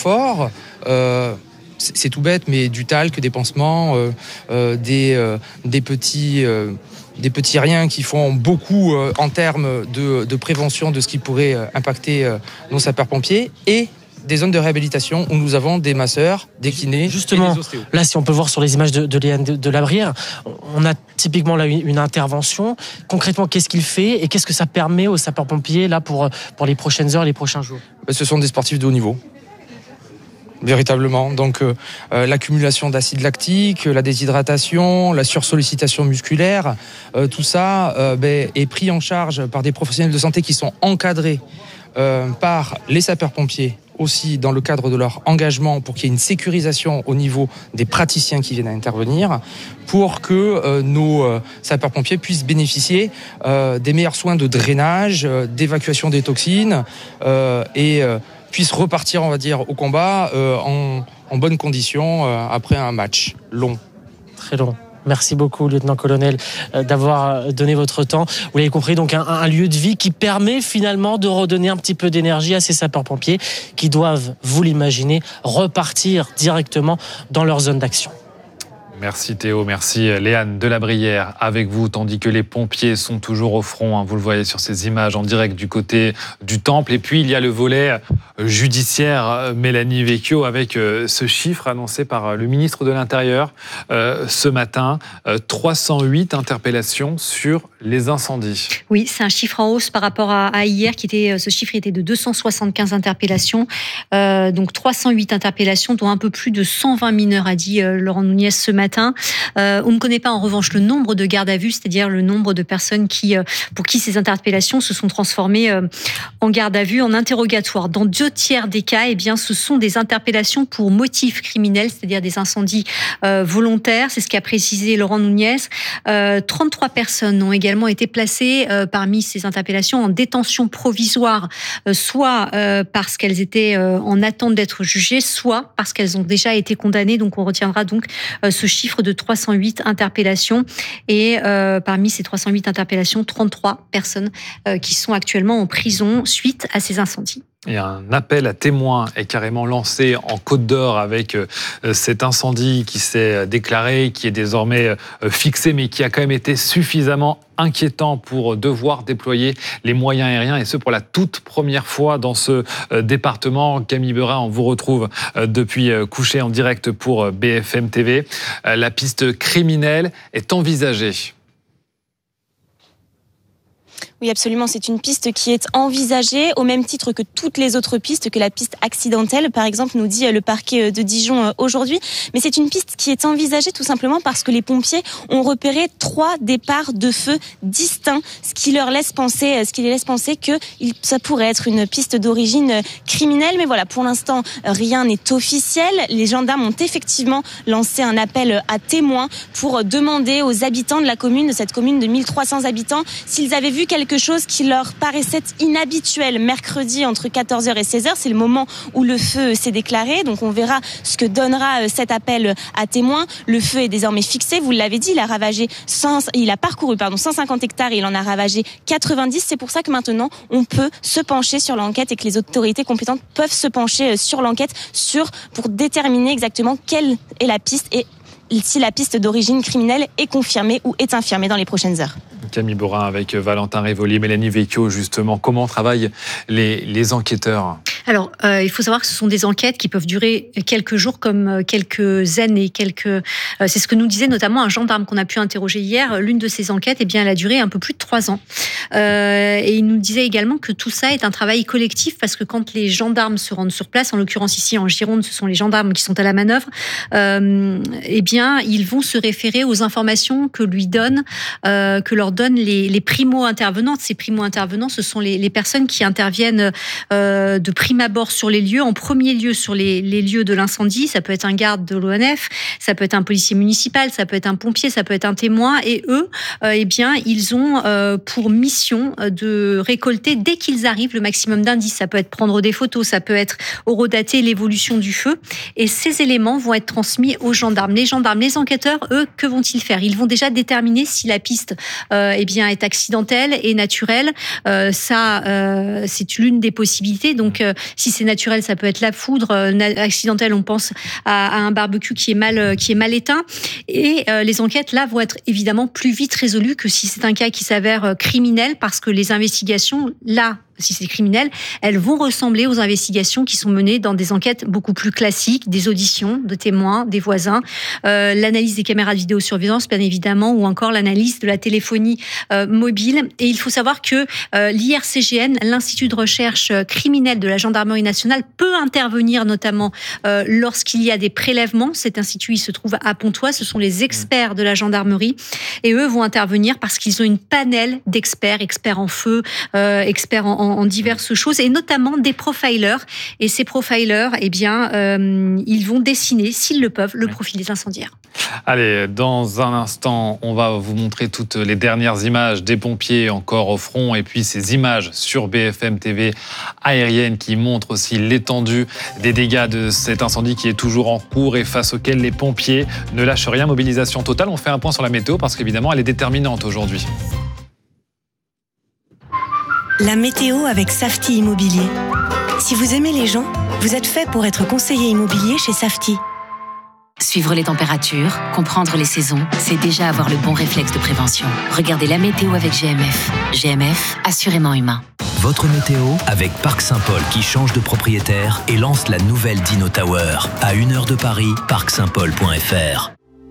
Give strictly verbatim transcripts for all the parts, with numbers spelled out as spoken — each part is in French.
renfort, euh, c'est, c'est tout bête, mais du talc, des pansements, euh, euh, des, euh, des petits... Euh, des petits riens qui font beaucoup euh, en termes de, de prévention de ce qui pourrait euh, impacter euh, nos sapeurs-pompiers, et des zones de réhabilitation où nous avons des masseurs, des kinés. Justement, et des ostéos. Là, si on peut voir sur les images de, de Léane de, de la Brière, on a typiquement là une, une intervention. Concrètement, qu'est-ce qu'il fait et qu'est-ce que ça permet aux sapeurs-pompiers là pour, pour les prochaines heures et les prochains jours? Ce sont des sportifs de haut niveau. Véritablement. Donc euh, euh, l'accumulation d'acide lactique, la déshydratation, la sursollicitation musculaire, euh, tout ça euh, ben, est pris en charge par des professionnels de santé qui sont encadrés euh, par les sapeurs-pompiers, aussi dans le cadre de leur engagement, pour qu'il y ait une sécurisation au niveau des praticiens qui viennent à intervenir, pour que euh, nos euh, sapeurs-pompiers puissent bénéficier euh, des meilleurs soins de drainage, euh, d'évacuation des toxines euh, et euh, puissent repartir, on va dire, au combat euh, en, en bonnes conditions euh, après un match long. Très long. Merci beaucoup, lieutenant-colonel, d'avoir donné votre temps. Vous l'avez compris, donc un, un lieu de vie qui permet finalement de redonner un petit peu d'énergie à ces sapeurs-pompiers qui doivent, vous l'imaginez, repartir directement dans leur zone d'action. Merci Théo, merci Léane de la Brière avec vous, tandis que les pompiers sont toujours au front, hein, vous le voyez sur ces images en direct du côté du temple. Et puis il y a le volet judiciaire, Mélanie Vecchio, avec ce chiffre annoncé par le ministre de l'Intérieur euh, ce matin, euh, trois cent huit interpellations sur les incendies. Oui, c'est un chiffre en hausse par rapport à, à hier, qui était, ce chiffre était de deux cent soixante-quinze interpellations, euh, donc trois cent huit interpellations, dont un peu plus de cent vingt mineurs, a dit euh, Laurent Nunez ce matin. Euh, on ne connaît pas en revanche le nombre de gardes à vue, c'est-à-dire le nombre de personnes qui, euh, pour qui ces interpellations se sont transformées euh, en garde à vue, en interrogatoire. Dans deux tiers des cas, eh bien, ce sont des interpellations pour motifs criminels, c'est-à-dire des incendies euh, volontaires. C'est ce qu'a précisé Laurent Nunez. Euh, trente-trois personnes ont également été placées euh, parmi ces interpellations en détention provisoire, euh, soit euh, parce qu'elles étaient euh, en attente d'être jugées, soit parce qu'elles ont déjà été condamnées. Donc on retiendra donc euh, ce chiffre de trois cent huit interpellations. Et euh, parmi ces trois cent huit interpellations, trente-trois personnes euh, qui sont actuellement en prison suite à ces incendies. Et un appel à témoins est carrément lancé en Côte d'Or avec euh, cet incendie qui s'est déclaré, qui est désormais euh, fixé, mais qui a quand même été suffisamment inquiétant pour devoir déployer les moyens aériens, et ce pour la toute première fois dans ce euh, département. Camille Beurin, on vous retrouve euh, depuis euh, couché en direct pour euh, B F M T V. Euh, la piste criminelle est envisagée. Oui, absolument. C'est une piste qui est envisagée au même titre que toutes les autres pistes, que la piste accidentelle, par exemple, nous dit le parquet de Dijon aujourd'hui. Mais c'est une piste qui est envisagée tout simplement parce que les pompiers ont repéré trois départs de feu distincts, ce qui leur laisse penser, ce qui les laisse penser que ça pourrait être une piste d'origine criminelle. Mais voilà, pour l'instant, rien n'est officiel. Les gendarmes ont effectivement lancé un appel à témoins pour demander aux habitants de la commune, de cette commune de mille trois cents habitants, s'ils avaient vu quelque chose qui leur paraissait inhabituel mercredi entre quatorze heures et seize heures. C'est le moment où le feu s'est déclaré. Donc on verra ce que donnera cet appel à témoins. Le feu est désormais fixé. Vous l'avez dit, il a ravagé cent, il a parcouru pardon, cent cinquante hectares et il en a ravagé quatre-vingt-dix. C'est pour ça que maintenant on peut se pencher sur l'enquête et que les autorités compétentes peuvent se pencher sur l'enquête sur, pour déterminer exactement quelle est la piste et si la piste d'origine criminelle est confirmée ou est infirmée dans les prochaines heures. Camille Beurin avec Valentin Révoli, Mélanie Vecchio, justement. Comment travaillent les, les enquêteurs ? Alors, euh, il faut savoir que ce sont des enquêtes qui peuvent durer quelques jours comme quelques années. Quelques... Euh, c'est ce que nous disait notamment un gendarme qu'on a pu interroger hier. L'une de ces enquêtes, eh bien, elle a duré un peu plus de trois ans. Euh, et il nous disait également que tout ça est un travail collectif parce que quand les gendarmes se rendent sur place, en l'occurrence ici en Gironde, ce sont les gendarmes qui sont à la manœuvre, euh, eh bien, ils vont se référer aux informations que lui donnent, euh, que leur donnent les, les primo-intervenantes. Ces primo-intervenants, ce sont les, les personnes qui interviennent euh, de prime abord sur les lieux, en premier lieu sur les, les lieux de l'incendie. Ça peut être un garde de l'O N F, ça peut être un policier municipal, ça peut être un pompier, ça peut être un témoin. Et eux, euh, eh bien, ils ont euh, pour mission de récolter, dès qu'ils arrivent, le maximum d'indices. Ça peut être prendre des photos, ça peut être horodater l'évolution du feu. Et ces éléments vont être transmis aux gendarmes. Les gendarmes, les enquêteurs, eux, que vont-ils faire ? Ils vont déjà déterminer si la piste euh, eh bien, est accidentelle et naturelle. Euh, ça, euh, c'est l'une des possibilités. Donc, euh, Si c'est naturel, ça peut être la foudre. Accidentel, on pense à, à un barbecue qui est mal, qui est mal éteint. Et euh, les enquêtes, là, vont être évidemment plus vite résolues que si c'est un cas qui s'avère criminel, parce que les investigations, là, si c'est criminel, elles vont ressembler aux investigations qui sont menées dans des enquêtes beaucoup plus classiques, des auditions de témoins, des voisins, euh, l'analyse des caméras de vidéosurveillance, bien évidemment, ou encore l'analyse de la téléphonie euh, mobile. Et il faut savoir que euh, l'I R C G N, l'Institut de recherche criminelle de la gendarmerie nationale, peut intervenir notamment euh, lorsqu'il y a des prélèvements. Cet institut, il se trouve à Pontoise. Ce sont les experts de la gendarmerie. Et eux vont intervenir parce qu'ils ont une panel d'experts, experts en feu, euh, experts en, en en diverses choses, et notamment des profilers. Et ces profilers, eh bien, euh, ils vont dessiner, s'ils le peuvent, le profil des incendiaires. Allez, dans un instant, on va vous montrer toutes les dernières images des pompiers encore au front, et puis ces images sur B F M T V aérienne qui montrent aussi l'étendue des dégâts de cet incendie qui est toujours en cours et face auquel les pompiers ne lâchent rien. Mobilisation totale. On fait un point sur la météo parce qu'évidemment, elle est déterminante aujourd'hui. La météo avec Safety Immobilier. Si vous aimez les gens, vous êtes fait pour être conseiller immobilier chez Safety. Suivre les températures, comprendre les saisons, c'est déjà avoir le bon réflexe de prévention. Regardez la météo avec G M F. G M F, assurément humain. Votre météo avec Parc Saint-Paul qui change de propriétaire et lance la nouvelle Dino Tower. À une heure de Paris, parc saint paul point f r.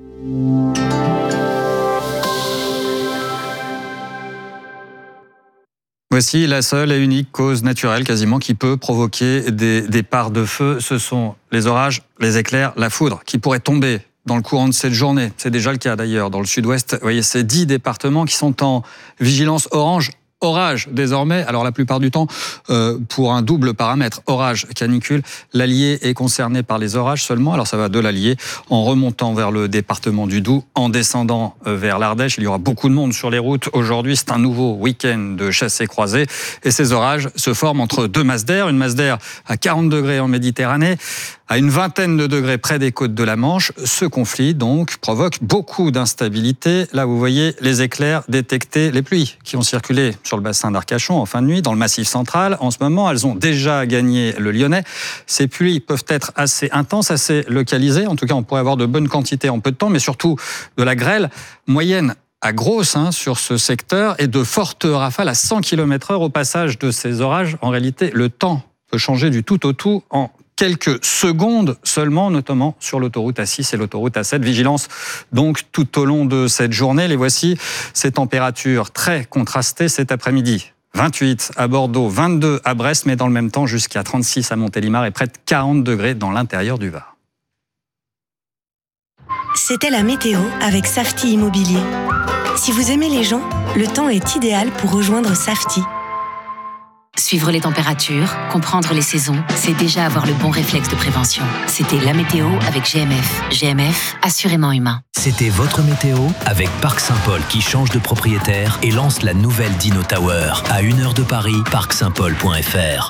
Voici la seule et unique cause naturelle quasiment qui peut provoquer des départs de feu. Ce sont les orages, les éclairs, la foudre qui pourraient tomber dans le courant de cette journée. C'est déjà le cas d'ailleurs dans le sud-ouest. Vous voyez, ces dix départements qui sont en vigilance orange. Orage désormais, alors la plupart du temps euh, pour un double paramètre, orage, canicule. L'Allier est concerné par les orages seulement, alors ça va de l'Allier en remontant vers le département du Doubs, en descendant euh, vers l'Ardèche. Il y aura beaucoup de monde sur les routes. Aujourd'hui, c'est un nouveau week-end de chassés-croisés et ces orages se forment entre deux masses d'air, une masse d'air à quarante degrés en Méditerranée, à une vingtaine de degrés près des côtes de la Manche. Ce conflit, donc, provoque beaucoup d'instabilité. Là, vous voyez les éclairs détectés, les pluies qui ont circulé sur le bassin d'Arcachon en fin de nuit, dans le Massif central. En ce moment, elles ont déjà gagné le Lyonnais. Ces pluies peuvent être assez intenses, assez localisées. En tout cas, on pourrait avoir de bonnes quantités en peu de temps, mais surtout de la grêle moyenne à grosse hein, sur ce secteur et de fortes rafales à cent kilomètres heure au passage de ces orages. En réalité, le temps peut changer du tout au tout en quelques secondes seulement, notamment sur l'autoroute A six et l'autoroute A sept. Vigilance donc tout au long de cette journée. Les voici, ces températures très contrastées cet après-midi. vingt-huit à Bordeaux, vingt-deux à Brest, mais dans le même temps jusqu'à trente-six à Montélimar et près de quarante degrés dans l'intérieur du Var. C'était la météo avec Safety Immobilier. Si vous aimez les gens, le temps est idéal pour rejoindre Safety. Suivre les températures, comprendre les saisons, c'est déjà avoir le bon réflexe de prévention. C'était la météo avec G M F. G M F, assurément humain. C'était votre météo avec Parc Saint-Paul qui change de propriétaire et lance la nouvelle Dino Tower. À une heure de Paris, parc saint paul point f r.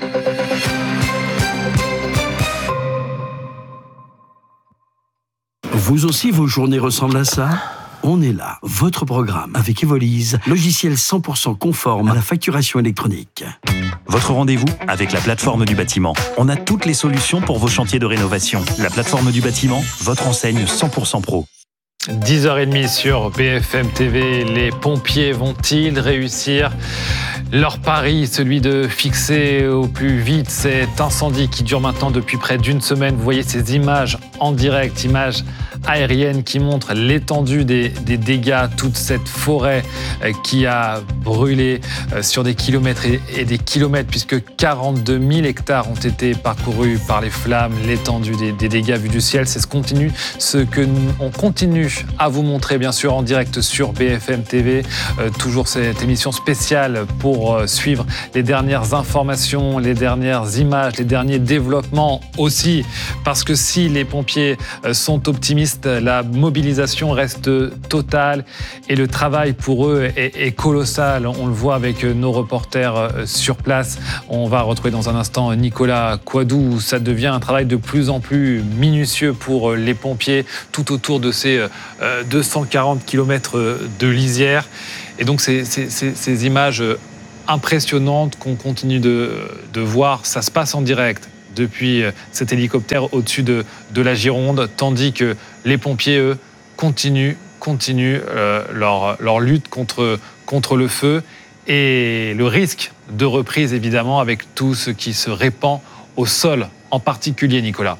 Vous aussi, vos journées ressemblent à ça ? On est là, votre programme avec Evolise, logiciel cent pour cent conforme à la facturation électronique. Votre rendez-vous avec la plateforme du bâtiment. On a toutes les solutions pour vos chantiers de rénovation. La plateforme du bâtiment, votre enseigne cent pour cent pro. dix heures trente sur B F M T V. Les pompiers vont-ils réussir leur pari, celui de fixer au plus vite cet incendie qui dure maintenant depuis près d'une semaine? Vous voyez ces images en direct, images aériennes qui montrent l'étendue des, des dégâts, toute cette forêt qui a brûlé sur des kilomètres et, et des kilomètres, puisque quarante-deux mille hectares ont été parcourus par les flammes. L'étendue des, des dégâts vus du ciel, c'est ce, continue, ce que nous, on continue à vous montrer, bien sûr, en direct sur B F M T V. Euh, toujours cette émission spéciale pour euh, suivre les dernières informations, les dernières images, les derniers développements aussi. Parce que si les pompiers euh, sont optimistes, la mobilisation reste totale et le travail pour eux est, est colossal. On le voit avec nos reporters sur place. On va retrouver dans un instant Nicolas Coidou. Ça devient un travail de plus en plus minutieux pour les pompiers tout autour de ces deux cent quarante kilomètres de lisière. Et donc ces, ces, ces, ces images impressionnante qu'on continue de, de voir. Ça se passe en direct depuis cet hélicoptère au-dessus de, de la Gironde, tandis que les pompiers, eux, continuent, continuent euh, leur, leur lutte contre, contre le feu et le risque de reprise, évidemment, avec tout ce qui se répand au sol, en particulier, Nicolas.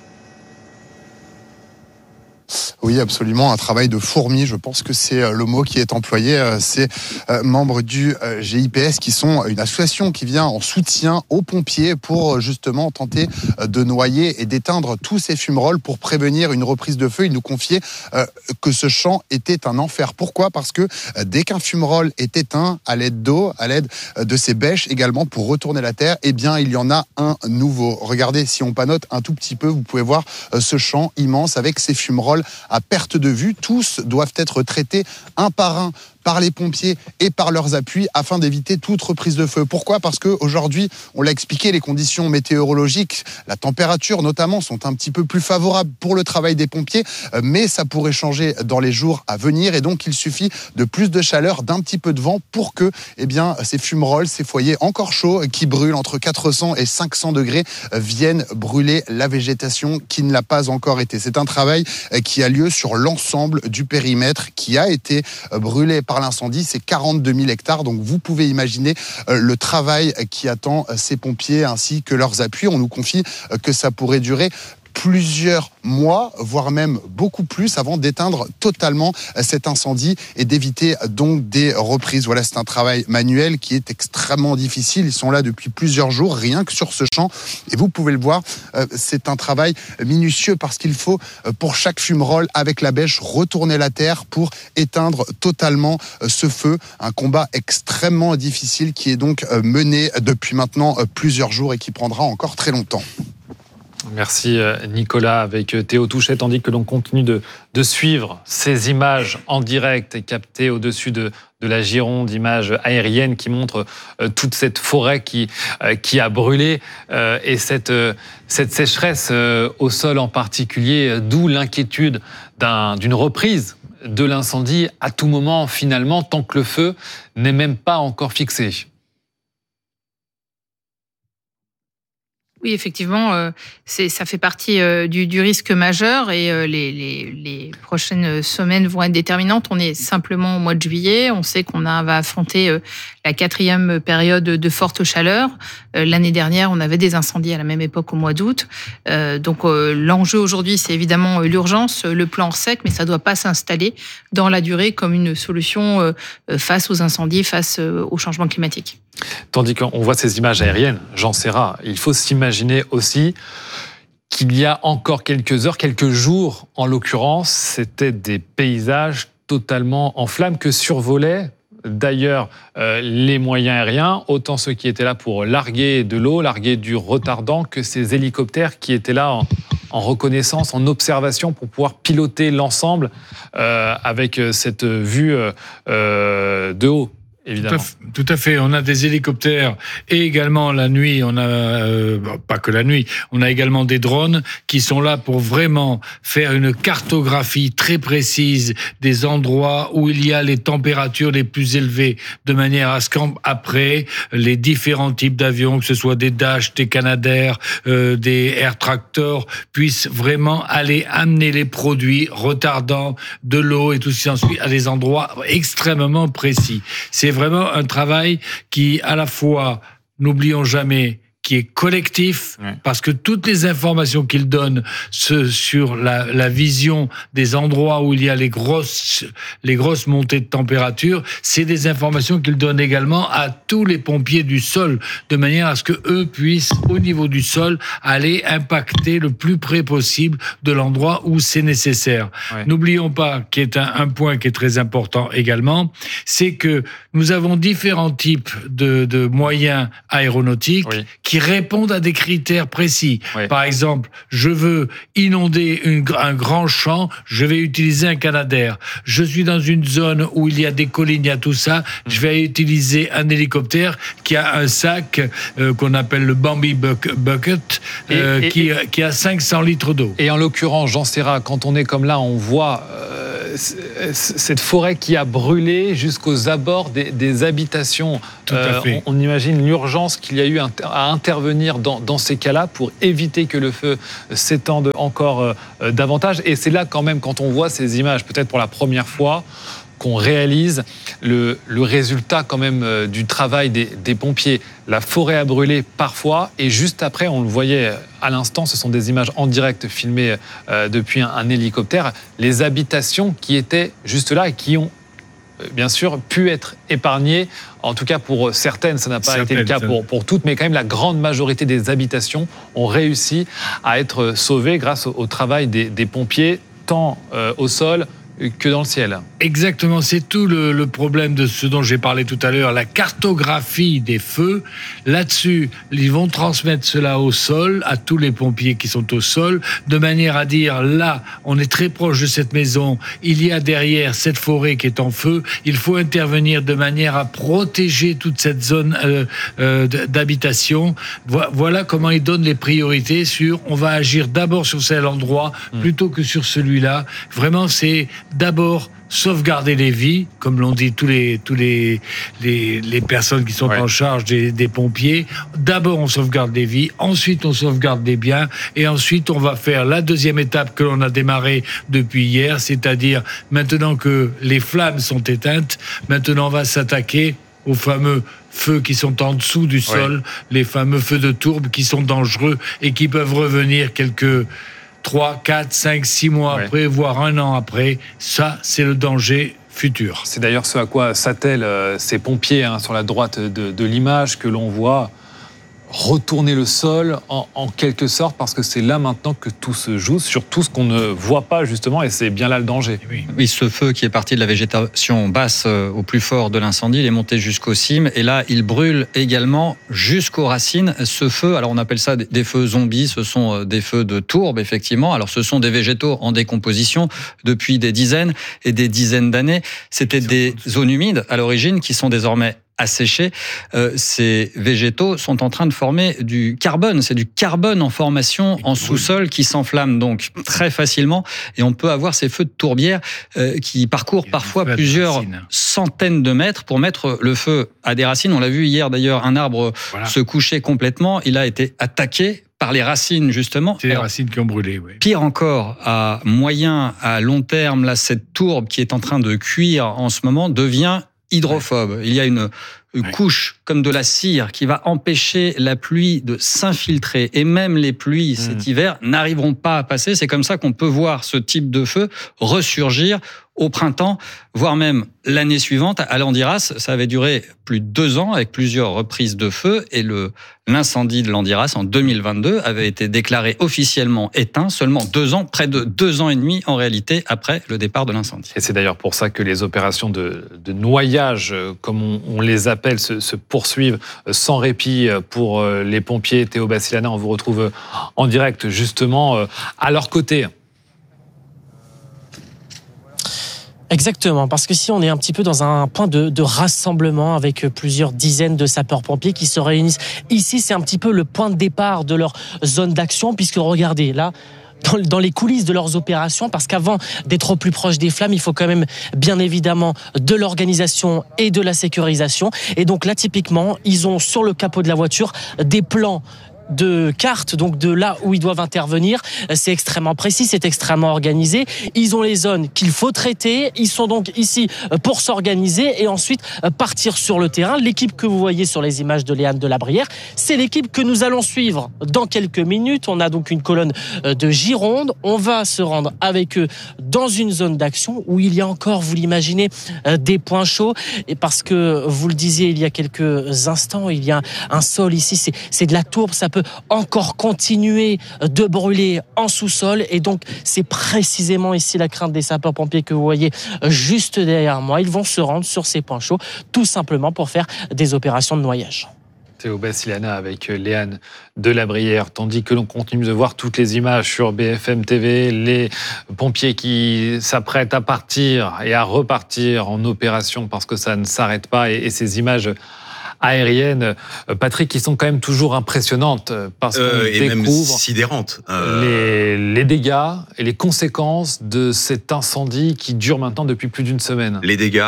Oui, absolument, un travail de fourmi, je pense que c'est le mot qui est employé. Ces membres du G I P S qui sont une association qui vient en soutien aux pompiers pour justement tenter de noyer et d'éteindre tous ces fumerolles pour prévenir une reprise de feu. Ils nous confiaient que ce champ était un enfer. Pourquoi ? Parce que dès qu'un fumerole est éteint à l'aide d'eau, à l'aide de ces bêches également pour retourner la terre, eh bien il y en a un nouveau. Regardez, si on panote un tout petit peu, vous pouvez voir ce champ immense avec ces fumerolles à perte de vue. Tous doivent être traités un par un par les pompiers et par leurs appuis afin d'éviter toute reprise de feu. Pourquoi ? Parce qu'aujourd'hui, on l'a expliqué, les conditions météorologiques, la température notamment, sont un petit peu plus favorables pour le travail des pompiers, mais ça pourrait changer dans les jours à venir et donc il suffit de plus de chaleur, d'un petit peu de vent pour que eh bien, ces fumerolles, ces foyers encore chauds qui brûlent entre quatre cents et cinq cents degrés viennent brûler la végétation qui ne l'a pas encore été. C'est un travail qui a lieu sur l'ensemble du périmètre qui a été brûlé par l'incendie, c'est quarante-deux mille hectares, donc vous pouvez imaginer le travail qui attend ces pompiers ainsi que leurs appuis. On nous confie que ça pourrait durer plusieurs mois, voire même beaucoup plus, avant d'éteindre totalement cet incendie et d'éviter donc des reprises. Voilà, c'est un travail manuel qui est extrêmement difficile. Ils sont là depuis plusieurs jours, rien que sur ce champ. Et vous pouvez le voir, c'est un travail minutieux parce qu'il faut, pour chaque fumerole, avec la bêche, retourner la terre pour éteindre totalement ce feu. Un combat extrêmement difficile qui est donc mené depuis maintenant plusieurs jours et qui prendra encore très longtemps. Merci Nicolas avec Théo Touchet, tandis que l'on continue de, de suivre ces images en direct captées au-dessus de, de la Gironde, images aériennes qui montrent euh, toute cette forêt qui, euh, qui a brûlé euh, et cette, euh, cette sécheresse euh, au sol en particulier, d'où l'inquiétude d'un, d'une reprise de l'incendie à tout moment finalement, tant que le feu n'est même pas encore fixé. Oui, effectivement, euh, c'est, ça fait partie euh, du, du risque majeur et euh, les, les, les prochaines semaines vont être déterminantes. On est simplement au mois de juillet. On sait qu'on a, va affronter euh, la quatrième période de forte chaleur. Euh, l'année dernière, on avait des incendies à la même époque au mois d'août. Euh, donc, euh, l'enjeu aujourd'hui, c'est évidemment l'urgence, le plan sec, mais ça ne doit pas s'installer dans la durée comme une solution euh, face aux incendies, face euh, au changement climatique. Tandis qu'on voit ces images aériennes, Jean Serra, il faut s'imaginer aussi qu'il y a encore quelques heures, quelques jours en l'occurrence, c'était des paysages totalement en flammes que survolaient d'ailleurs euh, les moyens aériens, autant ceux qui étaient là pour larguer de l'eau, larguer du retardant, que ces hélicoptères qui étaient là en, en reconnaissance, en observation pour pouvoir piloter l'ensemble euh, avec cette vue euh, de haut. Évidemment. Tout à, fait, tout à fait. On a des hélicoptères et également la nuit, on a euh, pas que la nuit, on a également des drones qui sont là pour vraiment faire une cartographie très précise des endroits où il y a les températures les plus élevées, de manière à ce qu'après les différents types d'avions, que ce soit des Dash, des Canadair, euh, des Air Tractor, puissent vraiment aller amener les produits retardants, de l'eau et tout ce qui s'ensuit à des endroits extrêmement précis. C'est vraiment un travail qui, à la fois, n'oublions jamais, qui est collectif, ouais. Parce que toutes les informations qu'il donne ce, sur la, la vision des endroits où il y a les grosses, les grosses montées de température, c'est des informations qu'il donne également à tous les pompiers du sol, de manière à ce que eux puissent, au niveau du sol, aller impacter le plus près possible de l'endroit où c'est nécessaire. Ouais. N'oublions pas, qui est un, un point qui est très important également, c'est que nous avons différents types de, de moyens aéronautiques oui. qui répondent à des critères précis. Oui. Par exemple, je veux inonder une, un grand champ, je vais utiliser un Canadair. Je suis dans une zone où il y a des collines, il y a tout ça, je vais utiliser un hélicoptère qui a un sac euh, qu'on appelle le Bambi Bucket, euh, et, et, qui, et, qui a cinq cents litres d'eau. Et en l'occurrence, Jean Serra, quand on est comme là, on voit... Euh, cette forêt qui a brûlé jusqu'aux abords des, des habitations. Tout à fait. Euh, on, on imagine l'urgence qu'il y a eu à intervenir dans, dans ces cas-là pour éviter que le feu s'étende encore euh, davantage. Et c'est là quand même, quand on voit ces images, peut-être pour la première fois, qu'on réalise le, le résultat quand même euh, du travail des, des pompiers. La forêt a brûlé parfois et juste après, on le voyait à l'instant, ce sont des images en direct filmées euh, depuis un, un hélicoptère, les habitations qui étaient juste là et qui ont euh, bien sûr pu être épargnées. En tout cas pour certaines, ça n'a pas certaines, été le cas pour, pour toutes, mais quand même la grande majorité des habitations ont réussi à être sauvées grâce au, au travail des, des pompiers, tant euh, au sol que dans le ciel. Exactement, c'est tout le, le problème de ce dont j'ai parlé tout à l'heure, la cartographie des feux. Là-dessus, ils vont transmettre cela au sol, à tous les pompiers qui sont au sol, de manière à dire, là, on est très proche de cette maison, il y a derrière cette forêt qui est en feu, il faut intervenir de manière à protéger toute cette zone euh, euh, d'habitation. Voilà comment ils donnent les priorités sur, on va agir d'abord sur cet endroit, mmh. plutôt que sur celui-là. Vraiment, c'est d'abord sauvegarder les vies, comme l'ont dit tous les tous les les, les personnes qui sont ouais. en charge des, des pompiers. D'abord, on sauvegarde les vies, ensuite on sauvegarde les biens, et ensuite on va faire la deuxième étape que l'on a démarrée depuis hier, c'est-à-dire maintenant que les flammes sont éteintes, maintenant on va s'attaquer aux fameux feux qui sont en dessous du sol, ouais. les fameux feux de tourbe qui sont dangereux et qui peuvent revenir quelques trois, quatre, cinq, six mois ouais. après, voire un an après. Ça, c'est le danger futur. C'est d'ailleurs ce à quoi s'attellent euh, ces pompiers hein, sur la droite de, de l'image que l'on voit retourner le sol en, en quelque sorte, parce que c'est là maintenant que tout se joue, sur tout ce qu'on ne voit pas justement, et c'est bien là le danger. Oui, oui, ce feu qui est parti de la végétation basse euh, au plus fort de l'incendie, il est monté jusqu'aux cimes, et là il brûle également jusqu'aux racines. Ce feu, alors on appelle ça des feux zombies, ce sont des feux de tourbe effectivement, alors ce sont des végétaux en décomposition depuis des dizaines et des dizaines d'années. C'était des zones humides à l'origine qui sont désormais asséchés. Euh, ces végétaux sont en train de former du carbone. C'est du carbone en formation en sous-sol qui s'enflamme donc très facilement. Et on peut avoir ces feux de tourbière euh, qui parcourent parfois plusieurs centaines de mètres pour mettre le feu à des racines. On l'a vu hier d'ailleurs, un arbre voilà. se coucher complètement. Il a été attaqué par les racines, justement. C'est les racines qui ont brûlé, oui. Pire encore, à moyen, à long terme, là, cette tourbe qui est en train de cuire en ce moment devient hydrophobe. Il y a une, une ouais. couche comme de la cire qui va empêcher la pluie de s'infiltrer. Et même les pluies mmh. cet hiver n'arriveront pas à passer. C'est comme ça qu'on peut voir ce type de feu ressurgir au printemps, voire même l'année suivante. À Landiras, ça avait duré plus de deux ans avec plusieurs reprises de feu. Et le, l'incendie de Landiras en deux mille vingt-deux avait été déclaré officiellement éteint seulement deux ans, près de deux ans et demi en réalité après le départ de l'incendie. Et c'est d'ailleurs pour ça que les opérations de, de noyage, comme on, on les appelle, se, se poursuivent sans répit pour les pompiers. Théo Bassilana, on vous retrouve en direct justement à leur côté. Exactement, parce que si on est un petit peu dans un point de, de rassemblement avec plusieurs dizaines de sapeurs-pompiers qui se réunissent ici, c'est un petit peu le point de départ de leur zone d'action, puisque regardez, là, dans, dans les coulisses de leurs opérations, parce qu'avant d'être au plus proche des flammes, il faut quand même bien évidemment de l'organisation et de la sécurisation. Et donc là, typiquement, ils ont sur le capot de la voiture des plans de cartes, donc de là où ils doivent intervenir. C'est extrêmement précis, c'est extrêmement organisé. Ils ont les zones qu'il faut traiter. Ils sont donc ici pour s'organiser et ensuite partir sur le terrain. L'équipe que vous voyez sur les images de Léane de la Brière, c'est l'équipe que nous allons suivre dans quelques minutes. On a donc une colonne de Gironde. On va se rendre avec eux dans une zone d'action où il y a encore, vous l'imaginez, des points chauds. Et parce que, vous le disiez il y a quelques instants, il y a un sol ici, c'est, c'est de la tourbe, ça peut encore continuer de brûler en sous-sol, et donc c'est précisément ici la crainte des sapeurs-pompiers que vous voyez juste derrière moi. Ils vont se rendre sur ces points chauds tout simplement pour faire des opérations de noyage. Théo Bassilana avec Léane de la Brière, tandis que l'on continue de voir toutes les images sur B F M T V, les pompiers qui s'apprêtent à partir et à repartir en opération parce que ça ne s'arrête pas, et, et ces images aériennes, Patrick, qui sont quand même toujours impressionnantes parce qu'on euh, et découvre même sidérantes. Euh... Les, les dégâts et les conséquences de cet incendie qui dure maintenant depuis plus d'une semaine. Les dégâts,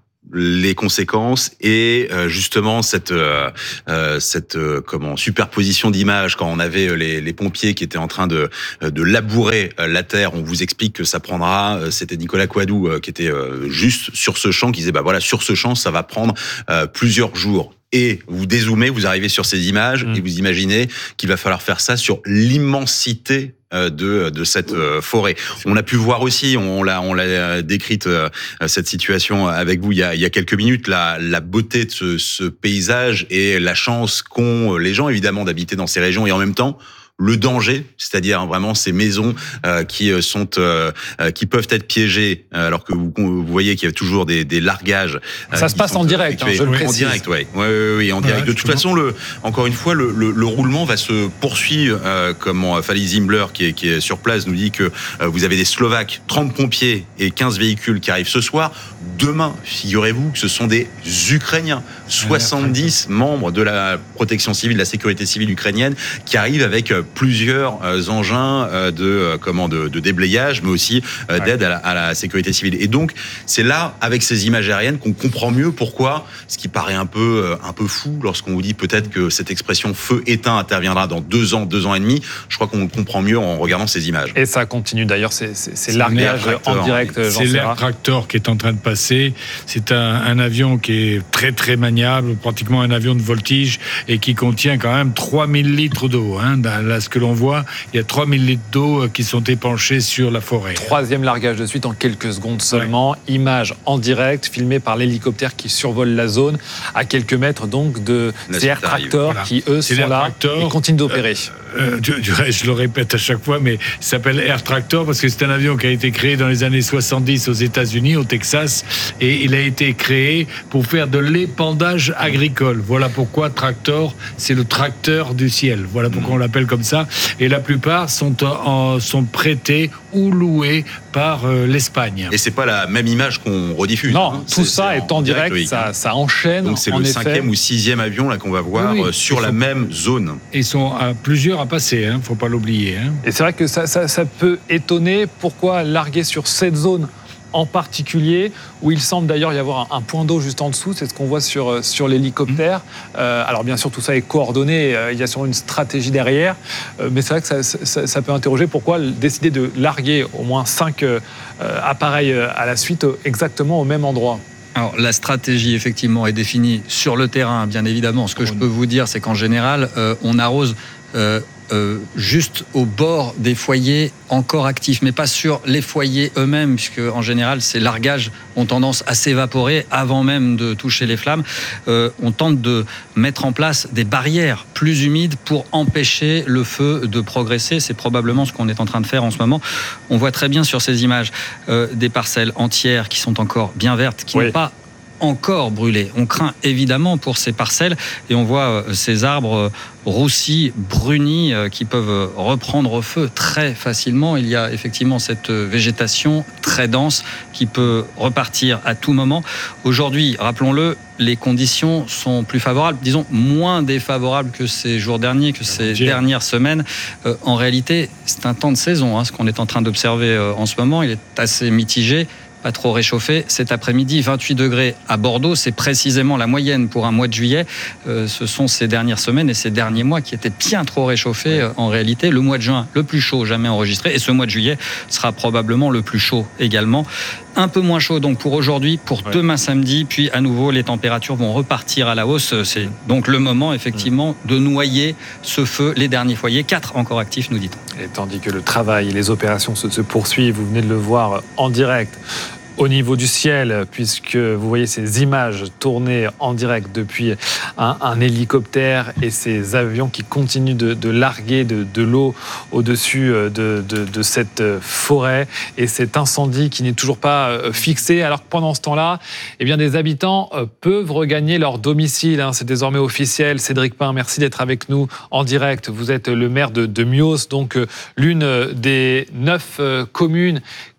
les conséquences et euh, justement cette euh, euh, cette euh, comment superposition d'images quand on avait les, les pompiers qui étaient en train de de labourer la terre. On vous explique que ça prendra. C'était Nicolas Coadou euh, qui était euh, juste sur ce champ qui disait bah voilà sur ce champ ça va prendre euh, plusieurs jours. Et vous dézoomez, vous arrivez sur ces images mmh. et vous imaginez qu'il va falloir faire ça sur l'immensité de de cette forêt. On a pu voir aussi, on l'a on l'a décrite cette situation avec vous il y a il y a quelques minutes, la la beauté de ce, ce paysage et la chance qu'ont les gens évidemment d'habiter dans ces régions et en même temps le danger, c'est-à-dire vraiment ces maisons euh, qui sont euh, qui peuvent être piégées, alors que vous, vous voyez qu'il y a toujours des, des largages. Ça euh, se passe en direct, hein, je le précise. En direct, oui, oui, oui, oui, en direct. Ouais, de toute façon, le, encore une fois, le, le, le roulement va se poursuivre. Euh, comme Fali Zimbler, qui est, qui est sur place, nous dit que euh, vous avez des Slovaques, trente pompiers et quinze véhicules qui arrivent ce soir. Demain, figurez-vous que ce sont des Ukrainiens, soixante-dix membres de la protection civile, de la sécurité civile ukrainienne, qui arrivent avec plusieurs engins de comment de, de déblayage, mais aussi d'aide à la, à la sécurité civile. Et donc, c'est là, avec ces images aériennes, qu'on comprend mieux pourquoi, ce qui paraît un peu un peu fou, lorsqu'on vous dit peut-être que cette expression feu éteint interviendra dans deux ans, deux ans et demi. Je crois qu'on le comprend mieux en regardant ces images. Et ça continue d'ailleurs, c'est, c'est, c'est largage en direct. C'est l'Air Tractor qui est en train de passer. C'est un, un avion qui est très très maniable, pratiquement un avion de voltige et qui contient quand même trois mille litres d'eau. Hein. Là, ce que l'on voit, il y a trois mille litres d'eau qui sont épanchés sur la forêt. Troisième largage de suite en quelques secondes seulement. Ouais. Image en direct, filmée par l'hélicoptère qui survole la zone à quelques mètres donc de ces Air Tractor voilà. qui eux c'est sont là Tractor, et continuent d'opérer. Euh, euh, du, du reste, je le répète à chaque fois, mais il s'appelle Air Tractor parce que c'est un avion qui a été créé dans les années soixante-dix aux États-Unis, au Texas, et il a été créé pour faire de l'épandage agricole. Voilà pourquoi Tractor, c'est le tracteur du ciel. Voilà pourquoi on l'appelle comme ça. Et la plupart sont, en, sont prêtés ou loués par euh, l'Espagne. Et c'est pas la même image qu'on rediffuse. Non, hein. tout c'est, ça c'est est en, en direct, direct oui. ça, ça enchaîne. Donc c'est en le effet. cinquième ou sixième avion là qu'on va voir oui, oui. sur la sont, même zone. Ils sont à plusieurs à passer, hein, faut pas l'oublier. Hein. Et c'est vrai que ça, ça, ça peut étonner. Pourquoi larguer sur cette zone en particulier, où il semble d'ailleurs y avoir un, un point d'eau juste en dessous, c'est ce qu'on voit sur, sur l'hélicoptère. Mmh. Euh, alors bien sûr, tout ça est coordonné, euh, il y a sûrement une stratégie derrière, euh, mais c'est vrai que ça, ça, ça peut interroger pourquoi décider de larguer au moins cinq euh, appareils à la suite exactement au même endroit. Alors, la stratégie, effectivement, est définie sur le terrain, bien évidemment. Ce que je peux vous dire, c'est qu'en général, euh, on arrose euh, euh, juste au bord des foyers encore actifs, mais pas sur les foyers eux-mêmes, puisque en général, ces largages ont tendance à s'évaporer avant même de toucher les flammes. Euh, on tente de mettre en place des barrières plus humides pour empêcher le feu de progresser. C'est probablement ce qu'on est en train de faire en ce moment. On voit très bien sur ces images euh, des parcelles entières qui sont encore bien vertes, qui oui. n'ont pas encore brûlé. On craint évidemment pour ces parcelles et on voit ces arbres roussis, brunis, qui peuvent reprendre feu très facilement. Il y a effectivement cette végétation très dense qui peut repartir à tout moment. Aujourd'hui, rappelons-le, les conditions sont plus favorables, disons moins défavorables que ces jours derniers, que ces dernières semaines. Euh, en réalité, c'est un temps de saison, hein, ce qu'on est en train d'observer euh, en ce moment. Il est assez mitigé. Pas trop réchauffé. Cet après-midi, vingt-huit degrés à Bordeaux, c'est précisément la moyenne pour un mois de juillet. Euh, ce sont ces dernières semaines et ces derniers mois qui étaient bien trop réchauffés euh, en réalité. Le mois de juin, le plus chaud jamais enregistré, et ce mois de juillet sera probablement le plus chaud également. Un peu moins chaud donc pour aujourd'hui, pour ouais. demain samedi, puis à nouveau les températures vont repartir à la hausse. C'est donc le moment effectivement de noyer ce feu, les derniers foyers, quatre encore actifs nous dit-on. Et tandis que le travail et les opérations se, se poursuivent, vous venez de le voir en direct au niveau du ciel, puisque vous voyez ces images tournées en direct depuis un, un hélicoptère et ces avions qui continuent de, de larguer de, de l'eau au-dessus de, de, de cette forêt et cet incendie qui n'est toujours pas fixé. Alors que pendant ce temps-là, eh bien, des habitants peuvent regagner leur domicile. Hein. C'est désormais officiel. Cédric Pin, merci d'être avec nous en direct. Vous êtes le maire de, de Mios, donc l'une des neuf communes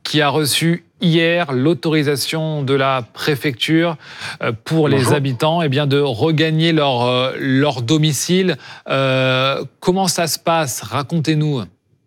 qui a reçu hier l'autorisation de la préfecture pour les Bonjour. habitants eh bien, de regagner leur, leur domicile. Euh, comment ça se passe? Racontez-nous.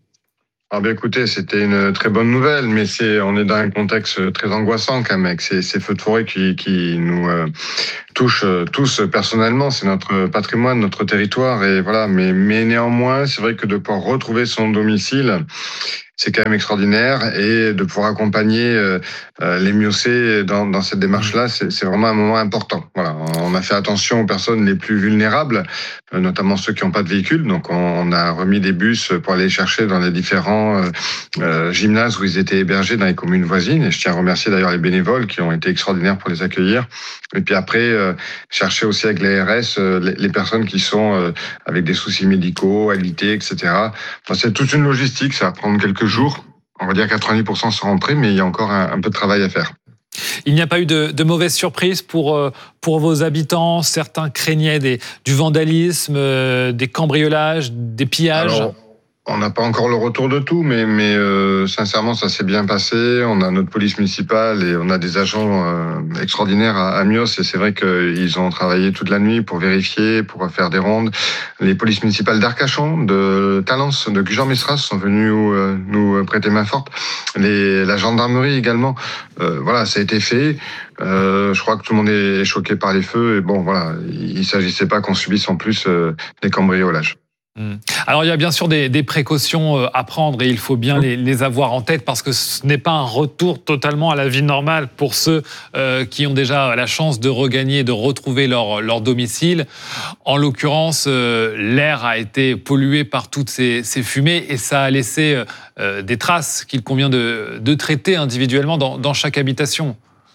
Ah ben écoutez, c'était une très bonne nouvelle, mais c'est on est dans un contexte très angoissant quand même, avec ces, ces feux de forêt qui, qui nous euh, touchent euh, tous personnellement. C'est notre patrimoine, notre territoire, et voilà. Mais, mais néanmoins, c'est vrai que de pouvoir retrouver son domicile, c'est quand même extraordinaire, et de pouvoir accompagner euh, les Miossais dans, dans cette démarche-là, c'est, c'est vraiment un moment important. Voilà, on a fait attention aux personnes les plus vulnérables, euh, notamment ceux qui n'ont pas de véhicule. Donc, on, on a remis des bus pour aller les chercher dans les différents euh, euh, gymnases où ils étaient hébergés dans les communes voisines. Et je tiens à remercier d'ailleurs les bénévoles qui ont été extraordinaires pour les accueillir. Et puis après, euh, chercher aussi avec les R S euh, les, les personnes qui sont euh, avec des soucis médicaux, alité, et cetera. Enfin, c'est toute une logistique, ça va prendre quelques jours. On va dire quatre-vingt-dix pour cent sont rentrés, mais il y a encore un, un peu de travail à faire. Il n'y a pas eu de, de mauvaises surprises pour, pour vos habitants? Certains craignaient des, du vandalisme, euh, des cambriolages, des pillages. Alors, on n'a pas encore le retour de tout, mais, mais euh, sincèrement, ça s'est bien passé. On a notre police municipale et on a des agents euh, extraordinaires à, à Mios. Et c'est vrai qu'ils ont travaillé toute la nuit pour vérifier, pour faire des rondes. Les polices municipales d'Arcachon, de Talence, de Gujan-Mestras sont venus euh, nous prêter main forte. Les, la gendarmerie également. Euh, voilà, ça a été fait. Euh, je crois que tout le monde est choqué par les feux. Et bon, voilà, il ne s'agissait pas qu'on subisse en plus euh, des cambriolages. Alors il y a bien sûr des, des précautions à prendre et il faut bien les, les avoir en tête parce que ce n'est pas un retour totalement à la vie normale pour ceux euh, qui ont déjà la chance de regagner, de retrouver leur, leur domicile. En l'occurrence, euh, l'air a été pollué par toutes ces, ces fumées et ça a laissé euh, des traces qu'il convient de, de traiter individuellement dans, dans chaque habitation.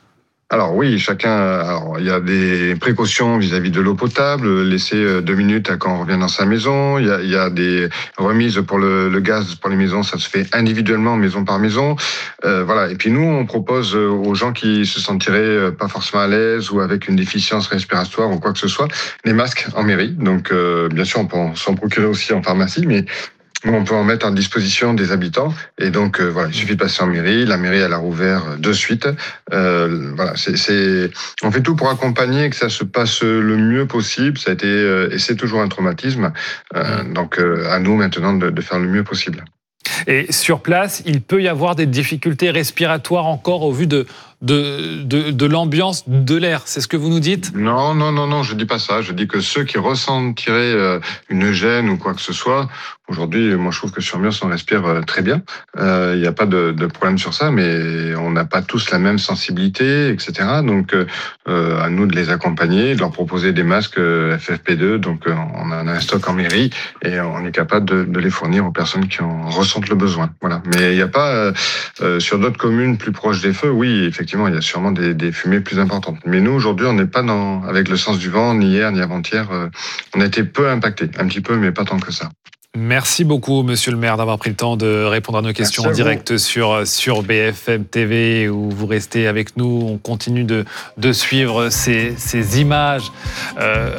Alors oui, chacun. Alors il y a des précautions vis-à-vis de l'eau potable, laisser deux minutes à quand on revient dans sa maison. Il y a, il y a des remises pour le, le gaz pour les maisons, ça se fait individuellement, maison par maison. Euh, voilà. Et puis nous, on propose aux gens qui se sentiraient pas forcément à l'aise ou avec une déficience respiratoire ou quoi que ce soit, les masques en mairie. Donc euh, bien sûr, on peut s'en procurer aussi en pharmacie, mais on peut en mettre à disposition des habitants. Et donc, euh, voilà, il suffit de passer en mairie. La mairie, elle a rouvert de suite. Euh, voilà, c'est, c'est, on fait tout pour accompagner que ça se passe le mieux possible. Ça a été, euh, et c'est toujours un traumatisme. Euh, donc, euh, à nous maintenant de, de faire le mieux possible. Et sur place, il peut y avoir des difficultés respiratoires encore au vu de, de, de, de l'ambiance de l'air. C'est ce que vous nous dites? Non, non, non, non, je dis pas ça. Je dis que ceux qui ressentiraient une gêne ou quoi que ce soit, aujourd'hui, moi je trouve que sur Mios, on respire très bien. Il euh, n'y a pas de, de problème sur ça, mais on n'a pas tous la même sensibilité, et cetera. Donc, euh, à nous de les accompagner, de leur proposer des masques F F P deux. Donc, on a un stock en mairie et on est capable de, de les fournir aux personnes qui en ressentent le besoin. Voilà. Mais il n'y a pas, euh, sur d'autres communes plus proches des feux, oui, effectivement, il y a sûrement des, des fumées plus importantes. Mais nous, aujourd'hui, on n'est pas dans, avec le sens du vent, ni hier, ni avant-hier. Euh, on a été peu impactés, un petit peu, mais pas tant que ça. Merci beaucoup, monsieur le maire, d'avoir pris le temps de répondre à nos questions en direct sur, sur B F M T V, où vous restez avec nous. On continue de, de suivre ces, ces images euh,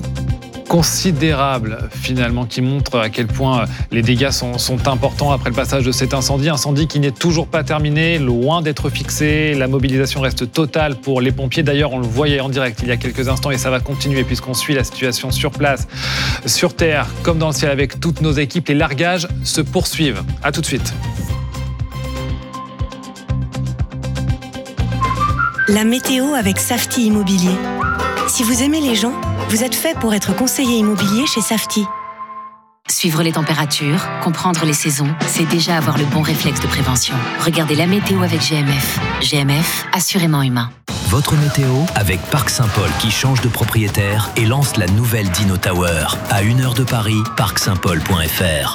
considérables, finalement, qui montrent à quel point les dégâts sont, sont importants après le passage de cet incendie. Incendie qui n'est toujours pas terminé, loin d'être fixé. La mobilisation reste totale pour les pompiers. D'ailleurs, on le voyait en direct il y a quelques instants et ça va continuer puisqu'on suit la situation sur place, sur terre, comme dans le ciel avec toutes nos équipes. Les largages se poursuivent. À tout de suite. La météo avec Safety Immobilier. Si vous aimez les gens, vous êtes fait pour être conseiller immobilier chez Safety. Suivre les températures, comprendre les saisons, c'est déjà avoir le bon réflexe de prévention. Regardez la météo avec G M F. G M F, assurément humain. Votre météo avec Parc Saint-Paul qui change de propriétaire et lance la nouvelle Dino Tower. À une heure de Paris, parc saint paul point f r.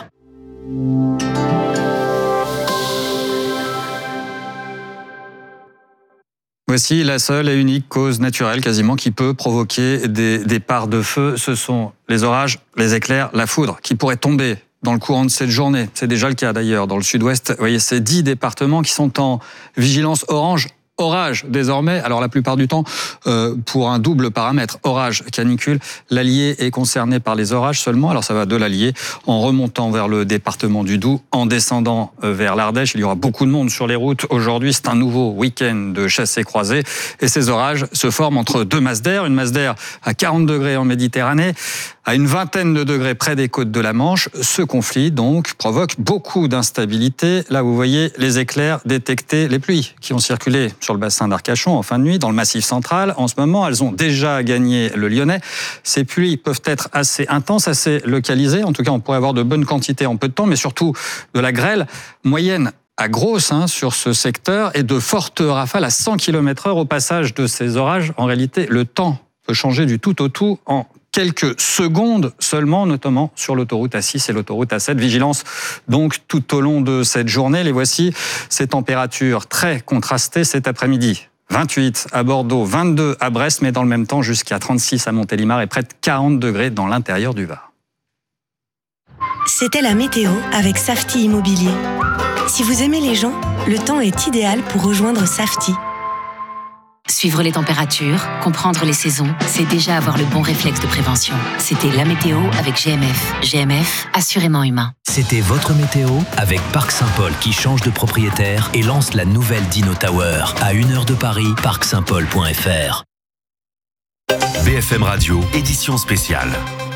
Voici la seule et unique cause naturelle quasiment qui peut provoquer des départs de feu. Ce sont les orages, les éclairs, la foudre qui pourraient tomber dans le courant de cette journée. C'est déjà le cas d'ailleurs dans le sud-ouest. Vous voyez, ces dix départements qui sont en vigilance orange orage désormais. Alors la plupart du temps, euh, pour un double paramètre, orage, canicule, l'Allier est concerné par les orages seulement. Alors ça va de l'Allier en remontant vers le département du Doubs, en descendant vers l'Ardèche. Il y aura beaucoup de monde sur les routes. Aujourd'hui, c'est un nouveau week-end de chassés-croisés. Et ces orages se forment entre deux masses d'air. Une masse d'air à quarante degrés en Méditerranée, à une vingtaine de degrés près des côtes de la Manche. Ce conflit, donc, provoque beaucoup d'instabilité. Là, vous voyez les éclairs détectés, les pluies qui ont circulé sur le bassin d'Arcachon en fin de nuit, dans le Massif central. En ce moment, elles ont déjà gagné le Lyonnais. Ces pluies peuvent être assez intenses, assez localisées. En tout cas, on pourrait avoir de bonnes quantités en peu de temps, mais surtout de la grêle moyenne à grosse hein, sur ce secteur et de fortes rafales à cent kilomètres heure au passage de ces orages. En réalité, le temps peut changer du tout au tout en quelques secondes seulement, notamment sur l'autoroute A six et l'autoroute A sept. Vigilance donc tout au long de cette journée. Les voici, ces températures très contrastées cet après-midi. vingt-huit à Bordeaux, vingt-deux à Brest, mais dans le même temps jusqu'à trente-six à Montélimar et près de quarante degrés dans l'intérieur du Var. C'était la météo avec Safety Immobilier. Si vous aimez les gens, le temps est idéal pour rejoindre Safety. Suivre les températures, comprendre les saisons, c'est déjà avoir le bon réflexe de prévention. C'était la météo avec G M F. G M F, assurément humain. C'était votre météo avec Parc Saint-Paul qui change de propriétaire et lance la nouvelle Dino Tower. À une heure de Paris, parc saint paul point f r. B F M Radio, édition spéciale.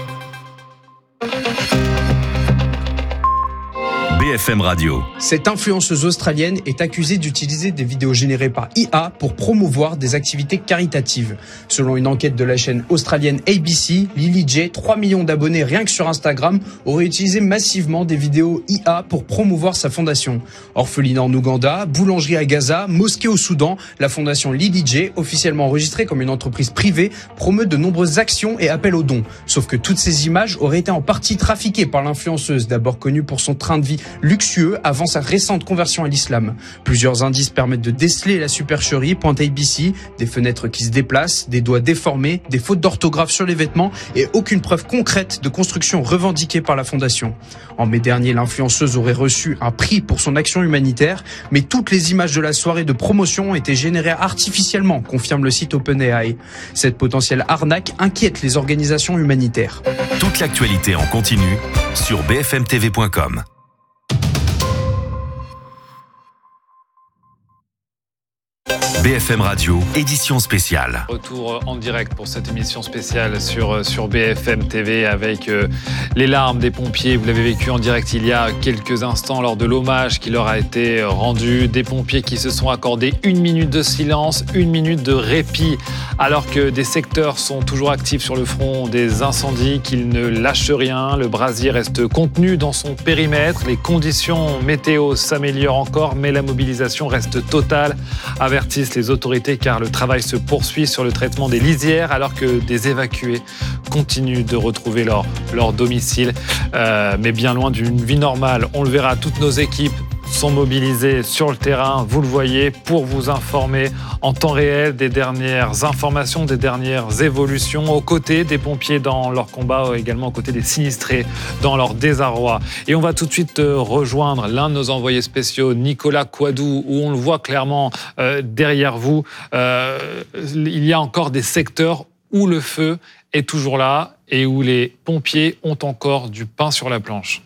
B F M Radio. Cette influenceuse australienne est accusée d'utiliser des vidéos générées par I A pour promouvoir des activités caritatives. Selon une enquête de la chaîne australienne A B C, Lily J, trois millions d'abonnés rien que sur Instagram, aurait utilisé massivement des vidéos I A pour promouvoir sa fondation. Orpheline en Ouganda, boulangerie à Gaza, mosquée au Soudan, la fondation Lily J, officiellement enregistrée comme une entreprise privée, promeut de nombreuses actions et appels aux dons. Sauf que toutes ces images auraient été en partie trafiquées par l'influenceuse, d'abord connue pour son train de vie luxueux avant sa récente conversion à l'islam. Plusieurs indices permettent de déceler la supercherie, pointe A B C, des fenêtres qui se déplacent, des doigts déformés, des fautes d'orthographe sur les vêtements et aucune preuve concrète de construction revendiquée par la fondation. En mai dernier, l'influenceuse aurait reçu un prix pour son action humanitaire, mais toutes les images de la soirée de promotion ont été générées artificiellement, confirme le site OpenAI. Cette potentielle arnaque inquiète les organisations humanitaires. Toute l'actualité en continu sur b f m t v point com. B F M Radio, édition spéciale. Retour en direct pour cette émission spéciale sur, sur B F M T V avec euh, les larmes des pompiers. Vous l'avez vécu en direct il y a quelques instants lors de l'hommage qui leur a été rendu. Des pompiers qui se sont accordés une minute de silence, une minute de répit, alors que des secteurs sont toujours actifs sur le front des incendies, qu'ils ne lâchent rien. Le brasier reste contenu dans son périmètre. Les conditions météo s'améliorent encore, mais la mobilisation reste totale, avertissent les autorités, car le travail se poursuit sur le traitement des lisières alors que des évacués continuent de retrouver leur, leur domicile, euh, mais bien loin d'une vie normale. On le verra, toutes nos équipes sont mobilisées sur le terrain, vous le voyez, pour vous informer en temps réel des dernières informations, des dernières évolutions, aux côtés des pompiers dans leur combat, également aux côtés des sinistrés dans leur désarroi. Et on va tout de suite rejoindre l'un de nos envoyés spéciaux, Nicolas Coadou, où on le voit clairement euh, derrière vous. Euh, il y a encore des secteurs où le feu est toujours là et où les pompiers ont encore du pain sur la planche.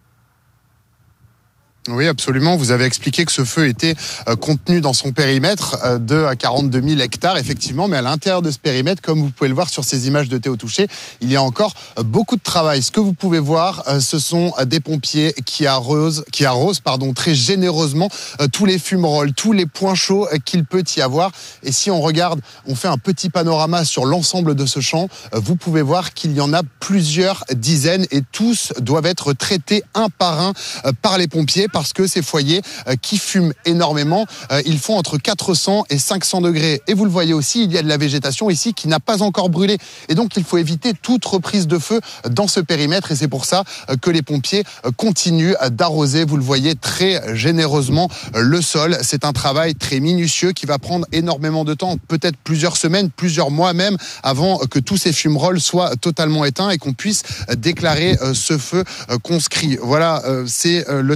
Oui, absolument. Vous avez expliqué que ce feu était euh, contenu dans son périmètre euh, de quarante-deux mille hectares, effectivement, mais à l'intérieur de ce périmètre, comme vous pouvez le voir sur ces images de Théo Touché, il y a encore euh, beaucoup de travail. Ce que vous pouvez voir, euh, ce sont euh, des pompiers qui arrosent, qui arrosent pardon, très généreusement euh, tous les fumerolles, tous les points chauds euh, qu'il peut y avoir. Et si on regarde, on fait un petit panorama sur l'ensemble de ce champ, euh, vous pouvez voir qu'il y en a plusieurs dizaines et tous doivent être traités un par un euh, par les pompiers, parce que ces foyers euh, qui fument énormément, euh, ils font entre quatre cents et cinq cents degrés. Et vous le voyez aussi, il y a de la végétation ici qui n'a pas encore brûlé. Et donc, il faut éviter toute reprise de feu dans ce périmètre. Et c'est pour ça euh, que les pompiers euh, continuent d'arroser, vous le voyez, très généreusement euh, le sol. C'est un travail très minutieux qui va prendre énormément de temps, peut-être plusieurs semaines, plusieurs mois même, avant que tous ces fumerolles soient totalement éteints et qu'on puisse euh, déclarer euh, ce feu euh, conscrit. Voilà, euh, c'est euh, le travail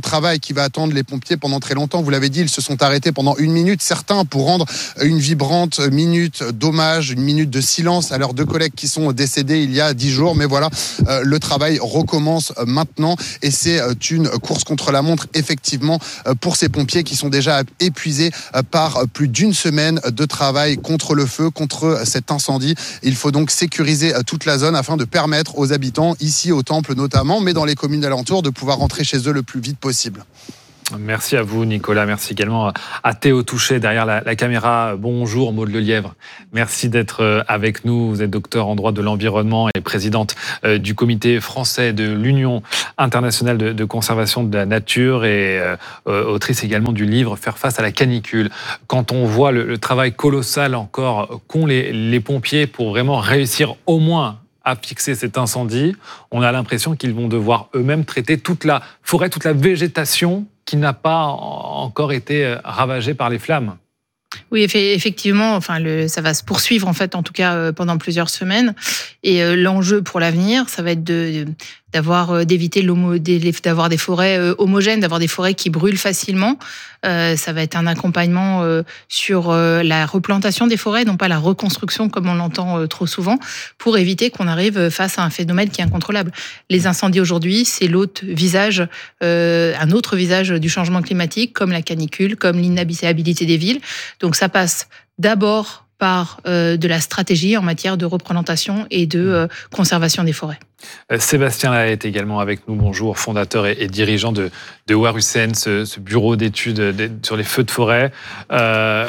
qui va attendre les pompiers pendant très longtemps. Vous l'avez dit, ils se sont arrêtés pendant une minute. Certains pour rendre une vibrante minute d'hommage, une minute de silence à leurs deux collègues qui sont décédés il y a dix jours. Mais voilà, euh, le travail recommence maintenant et c'est euh, une course contre la montre, effectivement, euh, pour ces pompiers qui sont déjà épuisés euh, par plus d'une semaine de travail contre le feu, contre cet incendie. Il faut donc sécuriser toute la zone afin de permettre aux habitants, ici au Temple notamment, mais dans les communes alentours, de pouvoir rentrer chez eux le plus vite possible. Merci à vous, Nicolas. Merci également à Théo Touchet derrière la, la caméra. Bonjour, Maud Lelièvre. Merci d'être avec nous. Vous êtes docteur en droit de l'environnement et présidente du comité français de l'Union internationale de, de conservation de la nature et euh, autrice également du livre Faire face à la canicule. Quand on voit le, le travail colossal encore qu'ont les, les pompiers pour vraiment réussir au moins à fixer cet incendie, on a l'impression qu'ils vont devoir eux-mêmes traiter toute la forêt, toute la végétation qui n'a pas encore été ravagée par les flammes. Oui, effectivement, enfin, le, ça va se poursuivre en fait, en tout cas pendant plusieurs semaines. Et euh, l'enjeu pour l'avenir, ça va être de, d'avoir, d'éviter l'homo, d'avoir des forêts homogènes, d'avoir des forêts qui brûlent facilement. Euh, ça va être un accompagnement euh, sur euh, la replantation des forêts, non pas la reconstruction comme on l'entend euh, trop souvent, pour éviter qu'on arrive face à un phénomène qui est incontrôlable. Les incendies aujourd'hui, c'est l'autre visage, euh, un autre visage du changement climatique, comme la canicule, comme l'inhabitabilité des villes. Donc ça passe d'abord par euh, de la stratégie en matière de replantation et de euh, conservation des forêts. Sébastien Lahaye est également avec nous. Bonjour, fondateur et, et dirigeant de, de Warusen, ce, ce bureau d'études de, sur les feux de forêt. Euh,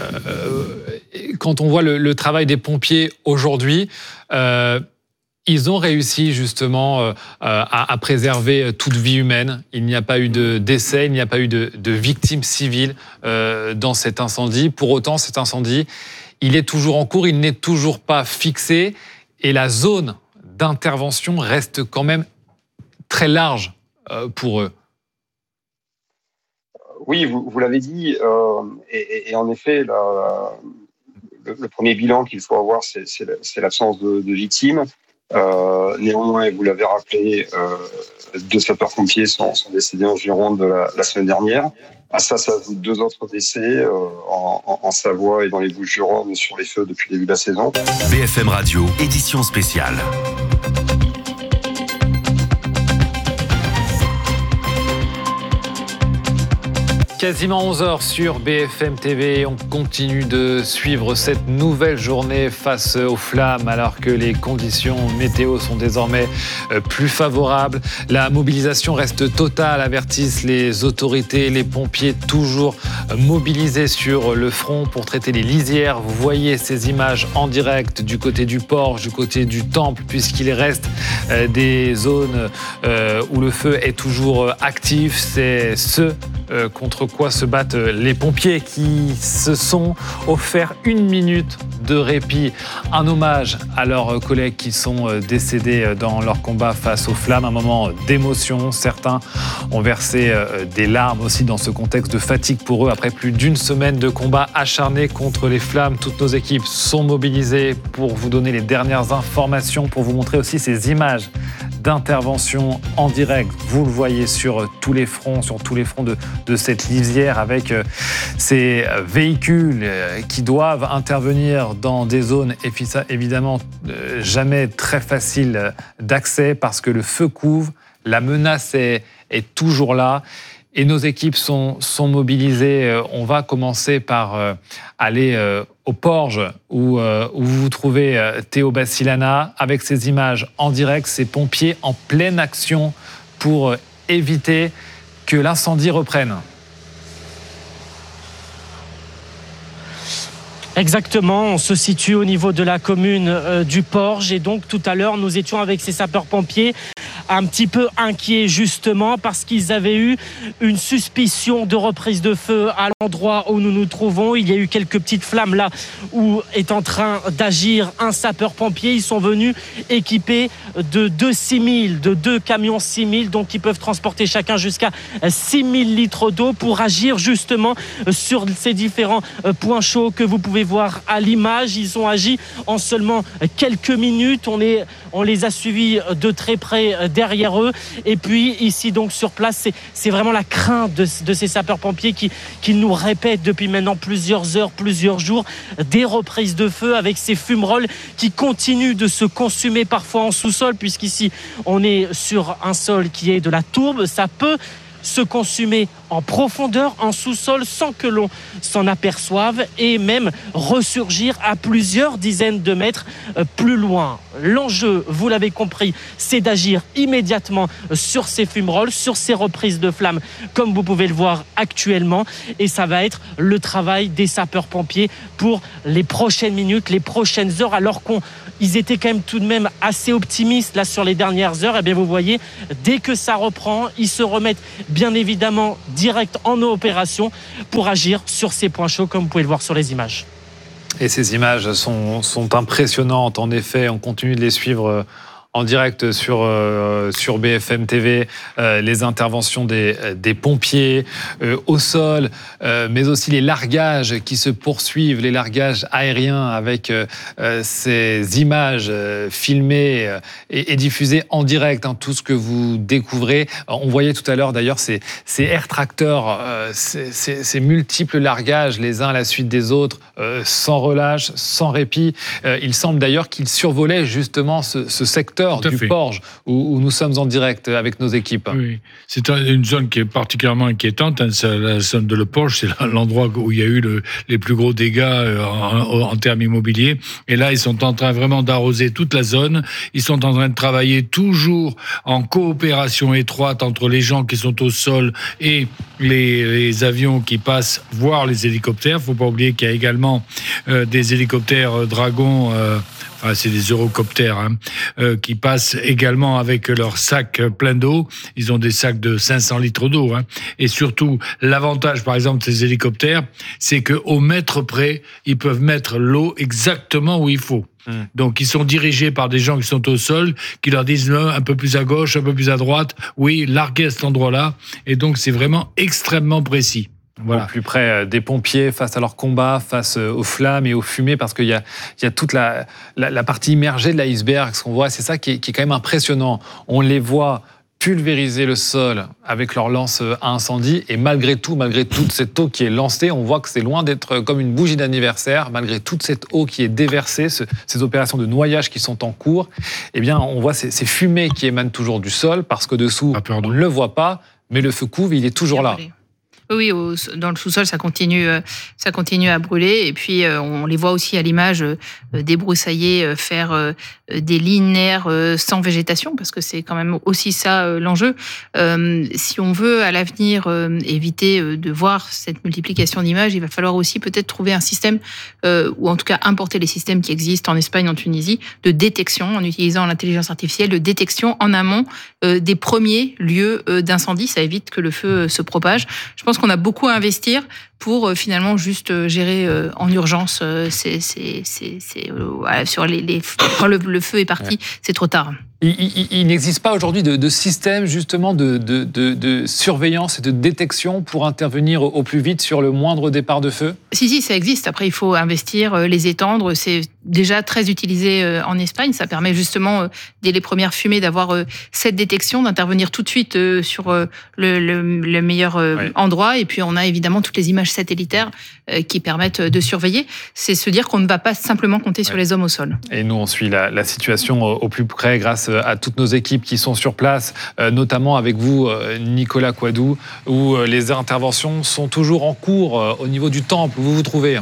euh, quand on voit le, le travail des pompiers aujourd'hui, euh, ils ont réussi justement euh, à, à préserver toute vie humaine. Il n'y a pas eu de décès, il n'y a pas eu de, de victimes civiles euh, dans cet incendie. Pour autant, cet incendie, il est toujours en cours, il n'est toujours pas fixé et la zone d'intervention reste quand même très large euh, pour eux. Oui, vous, vous l'avez dit, euh, et, et en effet, la, le, le premier bilan qu'il faut avoir, c'est, c'est, c'est l'absence de, de victimes. Euh, néanmoins, et vous l'avez rappelé, euh, deux sapeurs-pompiers sont, sont décédés en Gironde la, la semaine dernière. À ça, ça ajoute deux autres décès euh, en, en, en Savoie et dans les Bouches-du-Rhône sur les feux depuis le début de la saison. B F M Radio, édition spéciale. Quasiment onze heures sur B F M T V. On continue de suivre cette nouvelle journée face aux flammes alors que les conditions météo sont désormais plus favorables. La mobilisation reste totale, avertissent les autorités, les pompiers toujours mobilisés sur le front pour traiter les lisières. Vous voyez ces images en direct du côté du Porche, du côté du Temple, puisqu'il reste des zones où le feu est toujours actif. C'est ce contre quoi se battent les pompiers qui se sont offerts une minute de répit. Un hommage à leurs collègues qui sont décédés dans leur combat face aux flammes. Un moment d'émotion. Certains ont versé des larmes aussi dans ce contexte de fatigue pour eux. Après plus d'une semaine de combat acharné contre les flammes, toutes nos équipes sont mobilisées pour vous donner les dernières informations, pour vous montrer aussi ces images d'intervention en direct. Vous le voyez sur tous les fronts, sur tous les fronts de, de cette lisière avec ces véhicules qui doivent intervenir dans des zones évidemment jamais très faciles d'accès parce que le feu couvre, la menace est, est toujours là. Et nos équipes sont, sont mobilisées. On va commencer par aller au Porge où, où vous vous trouvez, Théo Bassilana, avec ces images en direct, ces pompiers en pleine action pour éviter que l'incendie reprenne. Exactement, on se situe au niveau de la commune euh, du Porge et donc tout à l'heure nous étions avec ces sapeurs-pompiers un petit peu inquiets justement parce qu'ils avaient eu une suspicion de reprise de feu à l'endroit où nous nous trouvons. Il y a eu quelques petites flammes là où est en train d'agir un sapeur-pompier. Ils sont venus équipés de deux six mille, de deux camions six mille, donc ils peuvent transporter chacun jusqu'à six mille litres d'eau pour agir justement sur ces différents points chauds que vous pouvez voir à l'image. Ils ont agi en seulement quelques minutes. On, est, on les a suivis de très près derrière eux. Et puis ici donc sur place, c'est, c'est vraiment la crainte de, de ces sapeurs-pompiers qui, qui nous répètent depuis maintenant plusieurs heures, plusieurs jours, des reprises de feu avec ces fumerolles qui continuent de se consumer parfois en sous-sol, puisqu'ici on est sur un sol qui est de la tourbe. Ça peut se consumer en profondeur, en sous-sol, sans que l'on s'en aperçoive, et même ressurgir à plusieurs dizaines de mètres plus loin. L'enjeu, vous l'avez compris, c'est d'agir immédiatement sur ces fumerolles, sur ces reprises de flammes, comme vous pouvez le voir actuellement, et ça va être le travail des sapeurs-pompiers pour les prochaines minutes, les prochaines heures, alors qu'on ils étaient quand même tout de même assez optimistes là sur les dernières heures. Et bien vous voyez, dès que ça reprend, ils se remettent bien évidemment direct en opération pour agir sur ces points chauds, comme vous pouvez le voir sur les images. Et ces images sont, sont impressionnantes, en effet. On continue de les suivre en direct sur, euh, sur B F M T V, euh, les interventions des, des pompiers euh, au sol, euh, mais aussi les largages qui se poursuivent, les largages aériens avec euh, ces images euh, filmées euh, et, et diffusées en direct, hein, tout ce que vous découvrez. On voyait tout à l'heure d'ailleurs ces, ces air tracteurs, euh, ces, ces, ces multiples largages les uns à la suite des autres, euh, sans relâche, sans répit. Euh, il semble d'ailleurs qu'ils survolaient justement ce, ce secteur du fait. Porge, où, où nous sommes en direct avec nos équipes. Oui, c'est une zone qui est particulièrement inquiétante. Hein. La zone de Le Porge, c'est l'endroit où il y a eu le, les plus gros dégâts en, en termes immobiliers. Et là, ils sont en train vraiment d'arroser toute la zone. Ils sont en train de travailler toujours en coopération étroite entre les gens qui sont au sol et les, les avions qui passent, voire les hélicoptères. Il ne faut pas oublier qu'il y a également euh, des hélicoptères Dragon, euh, enfin c'est des eurocoptères, hein, euh, qui passent également avec leurs sacs pleins d'eau. Ils ont des sacs de cinq cents litres d'eau. Hein. Et surtout, l'avantage, par exemple, de ces hélicoptères, c'est qu'au mètre près, ils peuvent mettre l'eau exactement où il faut. Donc, ils sont dirigés par des gens qui sont au sol, qui leur disent un peu plus à gauche, un peu plus à droite. Oui, larguez à cet endroit-là. Et donc, c'est vraiment extrêmement précis. Voilà. Au plus près des pompiers face à leur combat, face aux flammes et aux fumées, parce qu'il y a, il y a toute la, la, la partie immergée de l'iceberg, ce qu'on voit, c'est ça qui est, qui est quand même impressionnant. On les voit pulvériser le sol avec leur lance à incendie, et malgré tout, malgré toute cette eau qui est lancée, on voit que c'est loin d'être comme une bougie d'anniversaire. Malgré toute cette eau qui est déversée, ce, ces opérations de noyage qui sont en cours, eh bien, on voit ces, ces fumées qui émanent toujours du sol, parce que dessous, on ne le voit pas, mais le feu couve, il est toujours là. Oui, au, dans le sous-sol, ça continue, ça continue à brûler. Et puis, on les voit aussi à l'image débroussailler, faire des linéaires sans végétation, parce que c'est quand même aussi ça l'enjeu. Euh, si on veut, à l'avenir, éviter de voir cette multiplication d'images, il va falloir aussi peut-être trouver un système, euh, ou en tout cas importer les systèmes qui existent en Espagne, en Tunisie, de détection, en utilisant l'intelligence artificielle, de détection en amont euh, des premiers lieux d'incendie. Ça évite que le feu se propage. Je pense qu'on a beaucoup à investir pour euh, finalement juste euh, gérer euh, en urgence euh, c'est, c'est, c'est, c'est, euh, voilà, sur les, les quand le, le feu est parti, ouais. C'est trop tard. Il, il, il n'existe pas aujourd'hui de, de système justement de, de, de, de surveillance et de détection pour intervenir au, au plus vite sur le moindre départ de feu ? Si, si, ça existe. Après, il faut investir, les étendre. C'est déjà très utilisé en Espagne. Ça permet justement, dès les premières fumées, d'avoir cette détection, d'intervenir tout de suite sur le, le, le meilleur oui. endroit. Et puis, on a évidemment toutes les images satellitaires qui permettent de surveiller. C'est se dire qu'on ne va pas simplement compter oui. sur les hommes au sol. Et nous, on suit la, la situation au plus près grâce à toutes nos équipes qui sont sur place, notamment avec vous, Nicolas Coidou, où les interventions sont toujours en cours au niveau du temple où vous vous trouvez.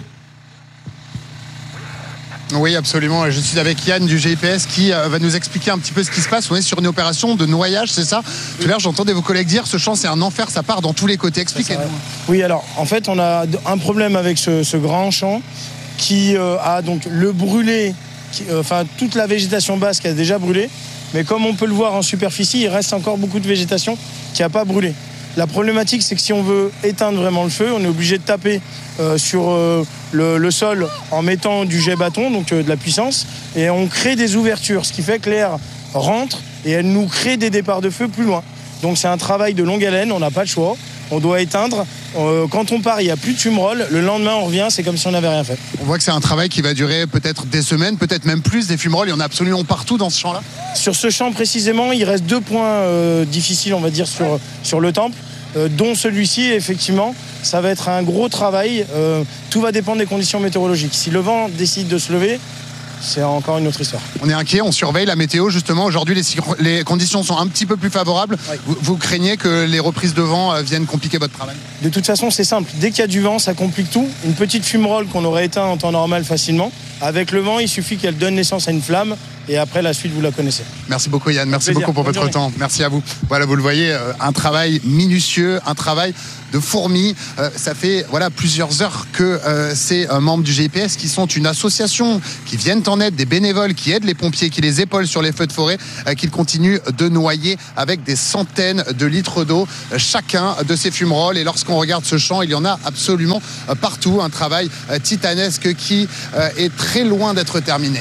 Oui, absolument. Je suis avec Yann du G I P S qui va nous expliquer un petit peu ce qui se passe. On est sur une opération de noyage, c'est ça ? Tout à l'heure, j'entendais vos collègues dire ce champ, c'est un enfer, ça part dans tous les côtés. Expliquez-nous. Oui, alors, en fait, on a un problème avec ce, ce grand champ qui euh, a donc le brûlé, qui, euh, enfin, toute la végétation basse qui a déjà brûlé. Mais comme on peut le voir en superficie, il reste encore beaucoup de végétation qui n'a pas brûlé. La problématique, c'est que si on veut éteindre vraiment le feu, on est obligé de taper euh, sur euh, le, le sol en mettant du jet bâton, donc euh, de la puissance, et on crée des ouvertures, ce qui fait que l'air rentre et elle nous crée des départs de feu plus loin. Donc c'est un travail de longue haleine, on n'a pas le choix. on doit éteindre. Euh, quand on part, il n'y a plus de fumerolles. Le lendemain, on revient, c'est comme si on n'avait rien fait. On voit que c'est un travail qui va durer peut-être des semaines, peut-être même plus. Des fumerolles, il y en a absolument partout dans ce champ-là. Sur ce champ précisément, il reste deux points euh, difficiles, on va dire, sur, sur le temple, euh, dont celui-ci, effectivement. Ça va être un gros travail. Euh, tout va dépendre des conditions météorologiques. Si le vent décide de se lever, c'est encore une autre histoire. On est inquiet, on surveille la météo justement. Aujourd'hui, les, les conditions sont un petit peu plus favorables. Oui. Vous, vous craignez que les reprises de vent viennent compliquer votre travail? De toute façon, c'est simple. Dès qu'il y a du vent, ça complique tout. Une petite fumerolle qu'on aurait éteint en temps normal facilement. Avec le vent, il suffit qu'elle donne naissance à une flamme. Et après, la suite, vous la connaissez. Merci beaucoup, Yann. Merci beaucoup pour votre temps. Merci à vous. Voilà, vous le voyez, un travail minutieux, un travail de fourmi. Euh, ça fait voilà plusieurs heures que euh, ces euh, membres du G I P S, qui sont une association, qui viennent en aide, des bénévoles, qui aident les pompiers, qui les épaulent sur les feux de forêt, euh, qu'ils continuent de noyer avec des centaines de litres d'eau euh, chacun de ces fumerolles. Et lorsqu'on regarde ce champ, il y en a absolument euh, partout. Un travail euh, titanesque qui euh, est très loin d'être terminé.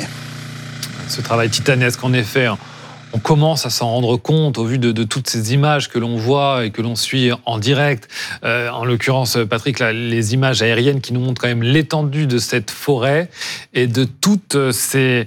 Ce travail titanesque, en effet, on commence à s'en rendre compte au vu de, de toutes ces images que l'on voit et que l'on suit en direct. Euh, en l'occurrence, Patrick, là, les images aériennes qui nous montrent quand même l'étendue de cette forêt et de toutes ces...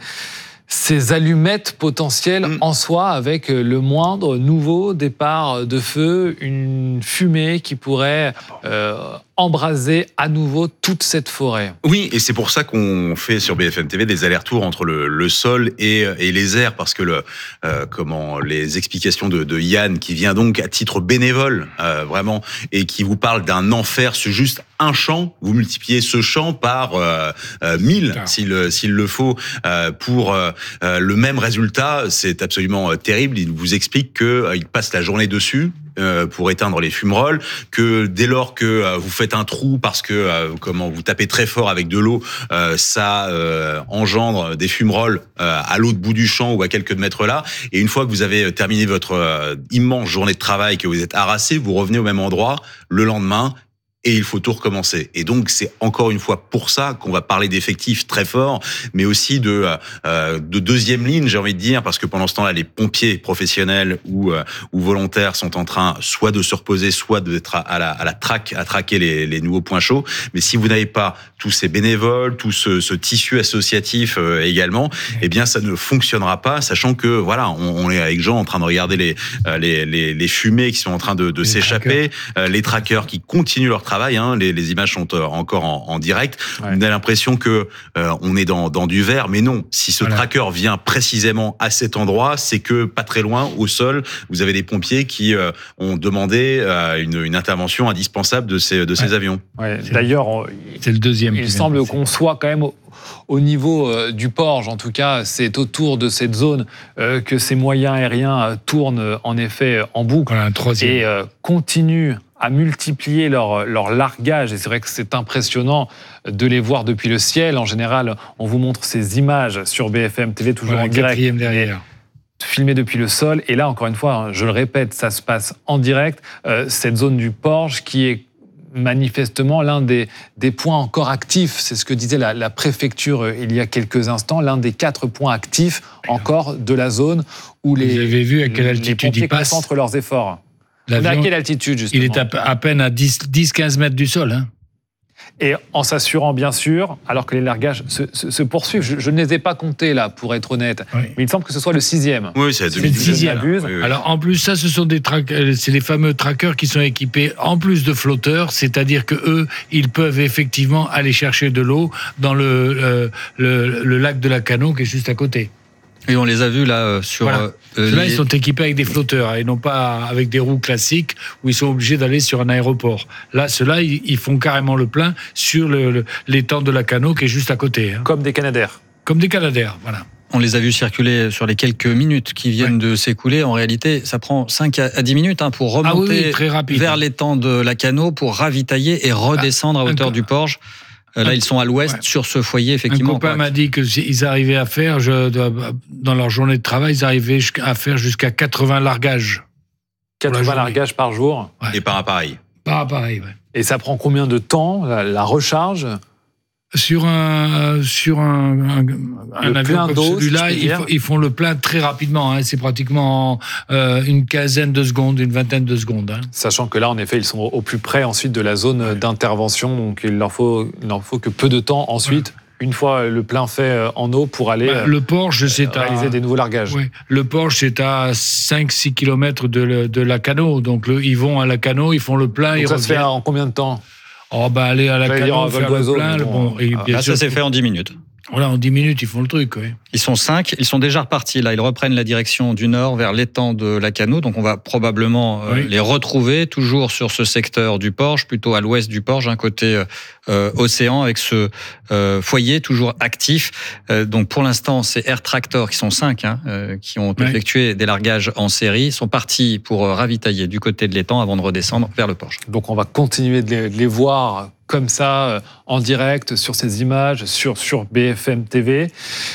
ces allumettes potentielles mmh. en soi, avec le moindre nouveau départ de feu, une fumée qui pourrait euh, embraser à nouveau toute cette forêt. Oui, et c'est pour ça qu'on fait sur B F M T V des allers-retours entre le, le sol et, et les airs, parce que le, euh, comment, les explications de, de Yann, qui vient donc à titre bénévole, euh, vraiment, et qui vous parle d'un enfer, c'est juste un champ, vous multipliez ce champ par euh, euh, mille, s'il, s'il le faut, euh, pour euh, le même résultat. C'est absolument euh, terrible. Il vous explique qu'il euh, passe la journée dessus euh, pour éteindre les fumerolles, que dès lors que euh, vous faites un trou parce que euh, comment vous tapez très fort avec de l'eau, euh, ça euh, engendre des fumerolles euh, à l'autre bout du champ ou à quelques mètres là. Et une fois que vous avez terminé votre euh, immense journée de travail, que vous êtes harassé, vous revenez au même endroit le lendemain. Et il faut tout recommencer. Et donc, c'est encore une fois pour ça qu'on va parler d'effectifs très forts, mais aussi de, euh, de deuxième ligne, j'ai envie de dire, parce que pendant ce temps-là, les pompiers professionnels ou, euh, ou volontaires sont en train soit de se reposer, soit d'être à, à la, à la traque, à traquer les, les nouveaux points chauds. Mais si vous n'avez pas tous ces bénévoles, tout ce, ce tissu associatif euh, également, eh bien, ça ne fonctionnera pas, sachant que, voilà, on, on est avec Jean en train de regarder les, les, les, les fumées qui sont en train de, de s'échapper, euh, les trackers qui continuent leur travail. Hein, les, les images sont encore en, en direct. Ouais. On a l'impression que euh, on est dans, dans du verre, mais non. Si ce voilà. tracker vient précisément à cet endroit, c'est que pas très loin, au sol, vous avez des pompiers qui euh, ont demandé euh, une, une intervention indispensable de ces, de ces ouais. avions. Ouais. D'ailleurs, c'est le deuxième. Il semble qu'on soit quand même au, au niveau euh, du Porge. En tout cas, c'est autour de cette zone euh, que ces moyens aériens euh, tournent en effet en boucle voilà, un troisième. et euh, continuent à multiplier leur, leur largage. Et c'est vrai que c'est impressionnant de les voir depuis le ciel. En général, on vous montre ces images sur B F M T V, toujours voilà, en direct. Quatrième derrière. Filmé depuis le sol. Et là, encore une fois, je le répète, ça se passe en direct. Euh, cette zone du Porge qui est manifestement l'un des, des points encore actifs. C'est ce que disait la, la préfecture euh, il y a quelques instants. L'un des quatre points actifs encore de la zone où les, Vous avez vu à quelle altitude les pompiers il passe concentrent leurs efforts. On est à quelle altitude, justement? Il est à, à peine à dix à quinze mètres du sol. Hein. Et en s'assurant, bien sûr, alors que les largages se, se, se poursuivent. Je, je ne les ai pas comptés, là, pour être honnête. Oui. Mais il semble que ce soit le sixième. Oui, c'est, c'est le sixième. Oui, oui. Alors, en plus, ça, ce sont des tra- c'est les fameux trackers qui sont équipés, en plus de flotteurs, c'est-à-dire que eux, ils peuvent effectivement aller chercher de l'eau dans le, le, le, le lac de la Cano, qui est juste à côté. Et on les a vus là euh, sur. Voilà. Euh, Ceux-là, les... ils sont équipés avec des flotteurs et non pas avec des roues classiques où ils sont obligés d'aller sur un aéroport. Là, ceux-là, ils, ils font carrément le plein sur le, le, l'étang de la Cano qui est juste à côté. Hein. Comme des Canadair. Comme des Canadair, voilà. On les a vus circuler sur les quelques minutes qui viennent ouais. de s'écouler. En réalité, ça prend cinq à dix minutes hein, pour remonter ah oui, oui, vers l'étang de la Cano pour ravitailler et redescendre ah, à hauteur du Porge. Là, ils sont à l'ouest, ouais. sur ce foyer, effectivement. Un copain m'a dit qu'ils arrivaient à faire, je, dans leur journée de travail, ils arrivaient à faire jusqu'à quatre-vingts largages. quatre-vingts largages par jour. Ouais. Et par appareil. Par appareil, oui. Et ça prend combien de temps, la, la recharge? Sur un sur un, un, un avion comme celui-là, si ils, ils font le plein très rapidement. Hein. C'est pratiquement euh, une quinzaine de secondes, une vingtaine de secondes. Hein. Sachant que là, en effet, ils sont au plus près ensuite de la zone d'intervention, donc il leur faut il leur faut que peu de temps ensuite. Ouais. Une fois le plein fait en eau pour aller bah, le Porsche, c'est réaliser à, des nouveaux largages. Oui, le Porsche, c'est à cinq six kilomètres de, le, de Lacanau. Donc, le, ils vont à Lacanau, ils font le plein. Donc ils ça reviennent. se fait en combien de temps ? Oh, bah, aller à Lacanau, faire le plein. Bon, bon, et bien là, sûr, ça s'est fait en dix minutes. Voilà, en dix minutes, ils font le truc, oui. Ils sont cinq, ils sont déjà repartis. Là, ils reprennent la direction du nord vers l'étang de Lacanau. Donc, on va probablement euh, oui. les retrouver toujours sur ce secteur du Porge, plutôt à l'ouest du Porge, un côté euh, océan, avec ce euh, foyer toujours actif. Euh, donc, pour l'instant, c'est Air Tractor, qui sont cinq, hein, euh, qui ont oui. effectué des largages en série, sont partis pour ravitailler du côté de l'étang avant de redescendre vers le Porge. Donc, on va continuer de les, de les voir comme ça, en direct, sur ces images, sur, sur B F M T V.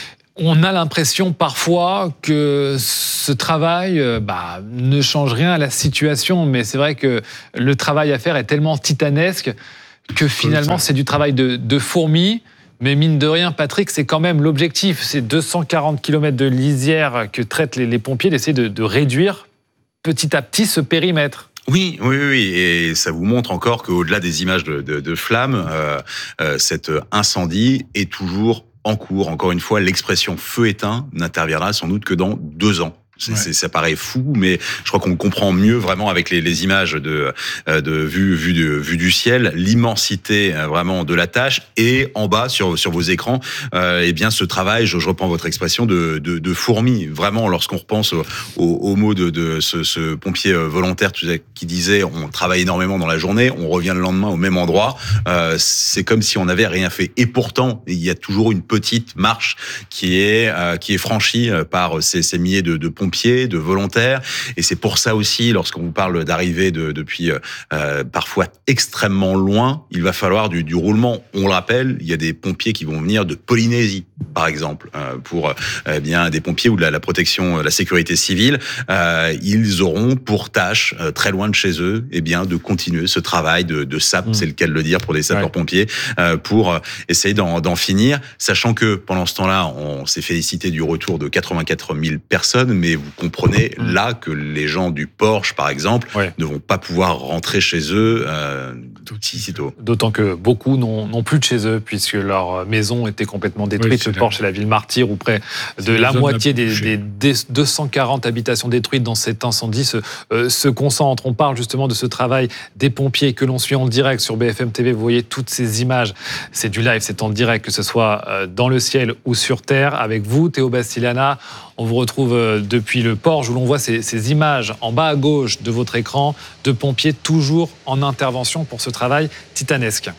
On a l'impression parfois que ce travail bah, ne change rien à la situation, mais c'est vrai que le travail à faire est tellement titanesque que finalement c'est du travail de, de fourmi. Mais mine de rien, Patrick, c'est quand même l'objectif. C'est deux cent quarante kilomètres de lisière que traitent les, les pompiers, d'essayer de, de réduire petit à petit ce périmètre. Oui, oui, oui, et ça vous montre encore qu'au-delà des images de, de, de flammes, euh, euh, cet incendie est toujours en cours. Encore une fois, l'expression feu éteint n'interviendra sans doute que dans deux ans. C'est, ouais. c'est, ça paraît fou, mais je crois qu'on comprend mieux vraiment avec les, les images de, de vue, vue, de, vue du ciel, l'immensité vraiment de la tâche, et en bas sur, sur vos écrans, euh, eh bien ce travail, je, je reprends votre expression, de, de, de fourmi. Vraiment, lorsqu'on repense au, au, au mot de, de ce, ce pompier volontaire qui disait on travaille énormément dans la journée, on revient le lendemain au même endroit, euh, c'est comme si on n'avait rien fait. Et pourtant, il y a toujours une petite marche qui est, euh, qui est franchie par ces, ces milliers de, de pompiers, de volontaires, et c'est pour ça aussi, lorsqu'on vous parle d'arriver de, depuis euh, parfois extrêmement loin, il va falloir du, du roulement. On le rappelle, il y a des pompiers qui vont venir de Polynésie, par exemple, euh, pour euh, bien des pompiers ou de la, la protection, la sécurité civile. Euh, ils auront pour tâche, euh, très loin de chez eux, eh bien de continuer ce travail de, de S A P, mmh. c'est le cas de le dire pour des sapeurs-pompiers, euh, pour essayer d'en, d'en finir, sachant que pendant ce temps-là, on s'est félicité du retour de quatre-vingt-quatre mille personnes, mais vous comprenez mmh. là que les gens du Porsche, par exemple, ouais. ne vont pas pouvoir rentrer chez eux euh, si sitôt. D'autant que beaucoup n'ont, n'ont plus de chez eux, puisque leur maison était complètement détruite. Oui, le Porsche, c'est la ville martyre, où près de c'est la moitié des, des, des deux cent quarante habitations détruites dans cet incendie se, euh, se concentrent. On parle justement de ce travail des pompiers que l'on suit en direct sur B F M T V. Vous voyez toutes ces images. C'est du live, c'est en direct, que ce soit dans le ciel ou sur terre. Avec vous, Théo Bastiliana, on vous retrouve depuis le Porge, où l'on voit ces, ces images en bas à gauche de votre écran de pompiers toujours en intervention pour ce travail titanesque.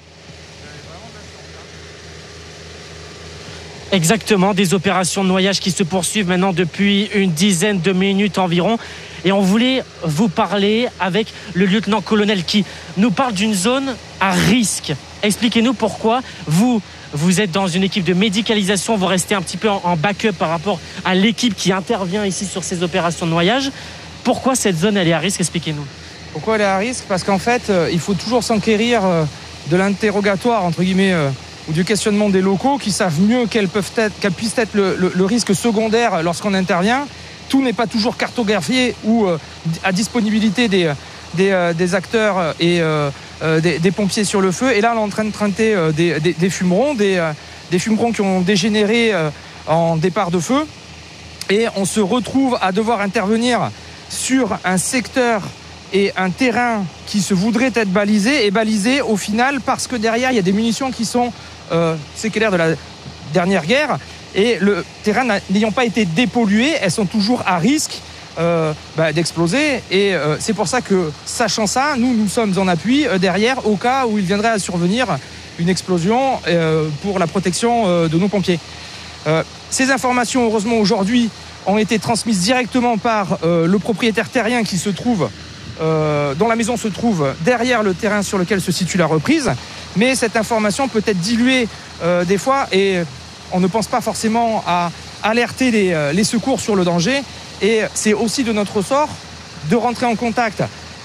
Exactement, des opérations de noyage qui se poursuivent maintenant depuis une dizaine de minutes environ. Et on voulait vous parler avec le lieutenant-colonel qui nous parle d'une zone à risque. Expliquez-nous pourquoi vous, vous êtes dans une équipe de médicalisation, vous restez un petit peu en backup par rapport à l'équipe qui intervient ici sur ces opérations de noyage. Pourquoi cette zone elle est à risque? Expliquez-nous. Pourquoi elle est à risque? Parce qu'en fait, euh, il faut toujours s'enquérir euh, de l'interrogatoire, entre guillemets, euh, ou du questionnement des locaux qui savent mieux quel, peuvent être, quel puisse être le, le, le risque secondaire lorsqu'on intervient. Tout n'est pas toujours cartographié ou euh, à disponibilité des, des, euh, des acteurs et euh, euh, des, des pompiers sur le feu. Et là, on est en train de treinter euh, des, des, des fumerons, des, euh, des fumerons qui ont dégénéré euh, en départ de feu. Et on se retrouve à devoir intervenir sur un secteur et un terrain qui se voudrait être balisé, et balisé au final parce que derrière, il y a des munitions qui sont euh, séquelaires de la dernière guerre. Et le terrain n'ayant pas été dépollué, elles sont toujours à risque euh, bah, d'exploser. Et euh, c'est pour ça que, sachant ça, nous, nous sommes en appui euh, derrière au cas où il viendrait à survenir une explosion euh, pour la protection euh, de nos pompiers. Euh, ces informations, heureusement, aujourd'hui, ont été transmises directement par euh, le propriétaire terrien qui se trouve, euh, dont la maison se trouve derrière le terrain sur lequel se situe la reprise. Mais cette information peut être diluée euh, des fois et on ne pense pas forcément à alerter les, les secours sur le danger. Et c'est aussi de notre ressort de rentrer en contact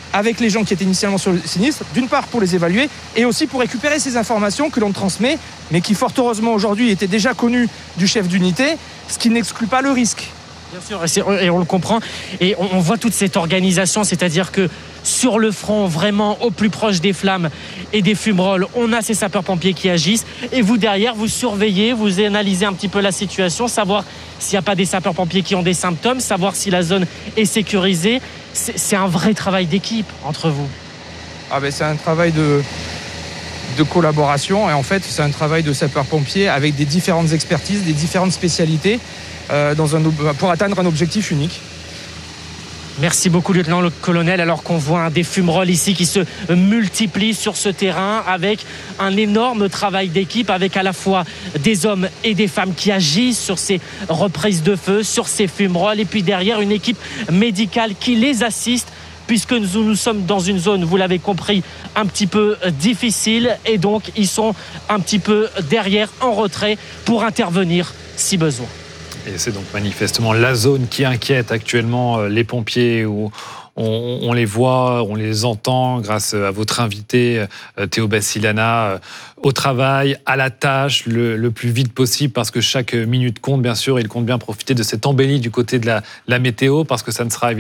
avec les gens qui étaient initialement sur le sinistre, d'une part pour les évaluer et aussi pour récupérer ces informations que l'on transmet, mais qui fort heureusement aujourd'hui étaient déjà connues du chef d'unité, ce qui n'exclut pas le risque. Bien sûr, et, c'est, et on le comprend. Et on, on voit toute cette organisation, c'est-à-dire que sur le front, vraiment au plus proche des flammes et des fumerolles, on a ces sapeurs-pompiers qui agissent. Et vous, derrière, vous surveillez, vous analysez un petit peu la situation, savoir s'il n'y a pas des sapeurs-pompiers qui ont des symptômes, savoir si la zone est sécurisée. C'est, c'est un vrai travail d'équipe entre vous. Ah ben, c'est un travail de, de collaboration. Et en fait, c'est un travail de sapeurs-pompiers avec des différentes expertises, des différentes spécialités. Euh, dans un, pour atteindre un objectif unique. Merci beaucoup, lieutenant le colonel. Alors qu'on voit des fumerolles ici qui se multiplient sur ce terrain avec un énorme travail d'équipe, avec à la fois des hommes et des femmes qui agissent sur ces reprises de feu, sur ces fumerolles, et puis derrière une équipe médicale qui les assiste, puisque nous, nous sommes dans une zone, vous l'avez compris, un petit peu difficile, et donc ils sont un petit peu derrière, en retrait, pour intervenir si besoin. Et c'est donc manifestement la zone qui inquiète actuellement les pompiers, où on, on les voit, on les entend grâce à votre invité Théo Bassilana, au travail, à la tâche, le, le plus vite possible, parce que chaque minute compte, bien sûr. Il compte bien profiter de cette embellie du côté de la, la météo, parce que ça ne sera évidemment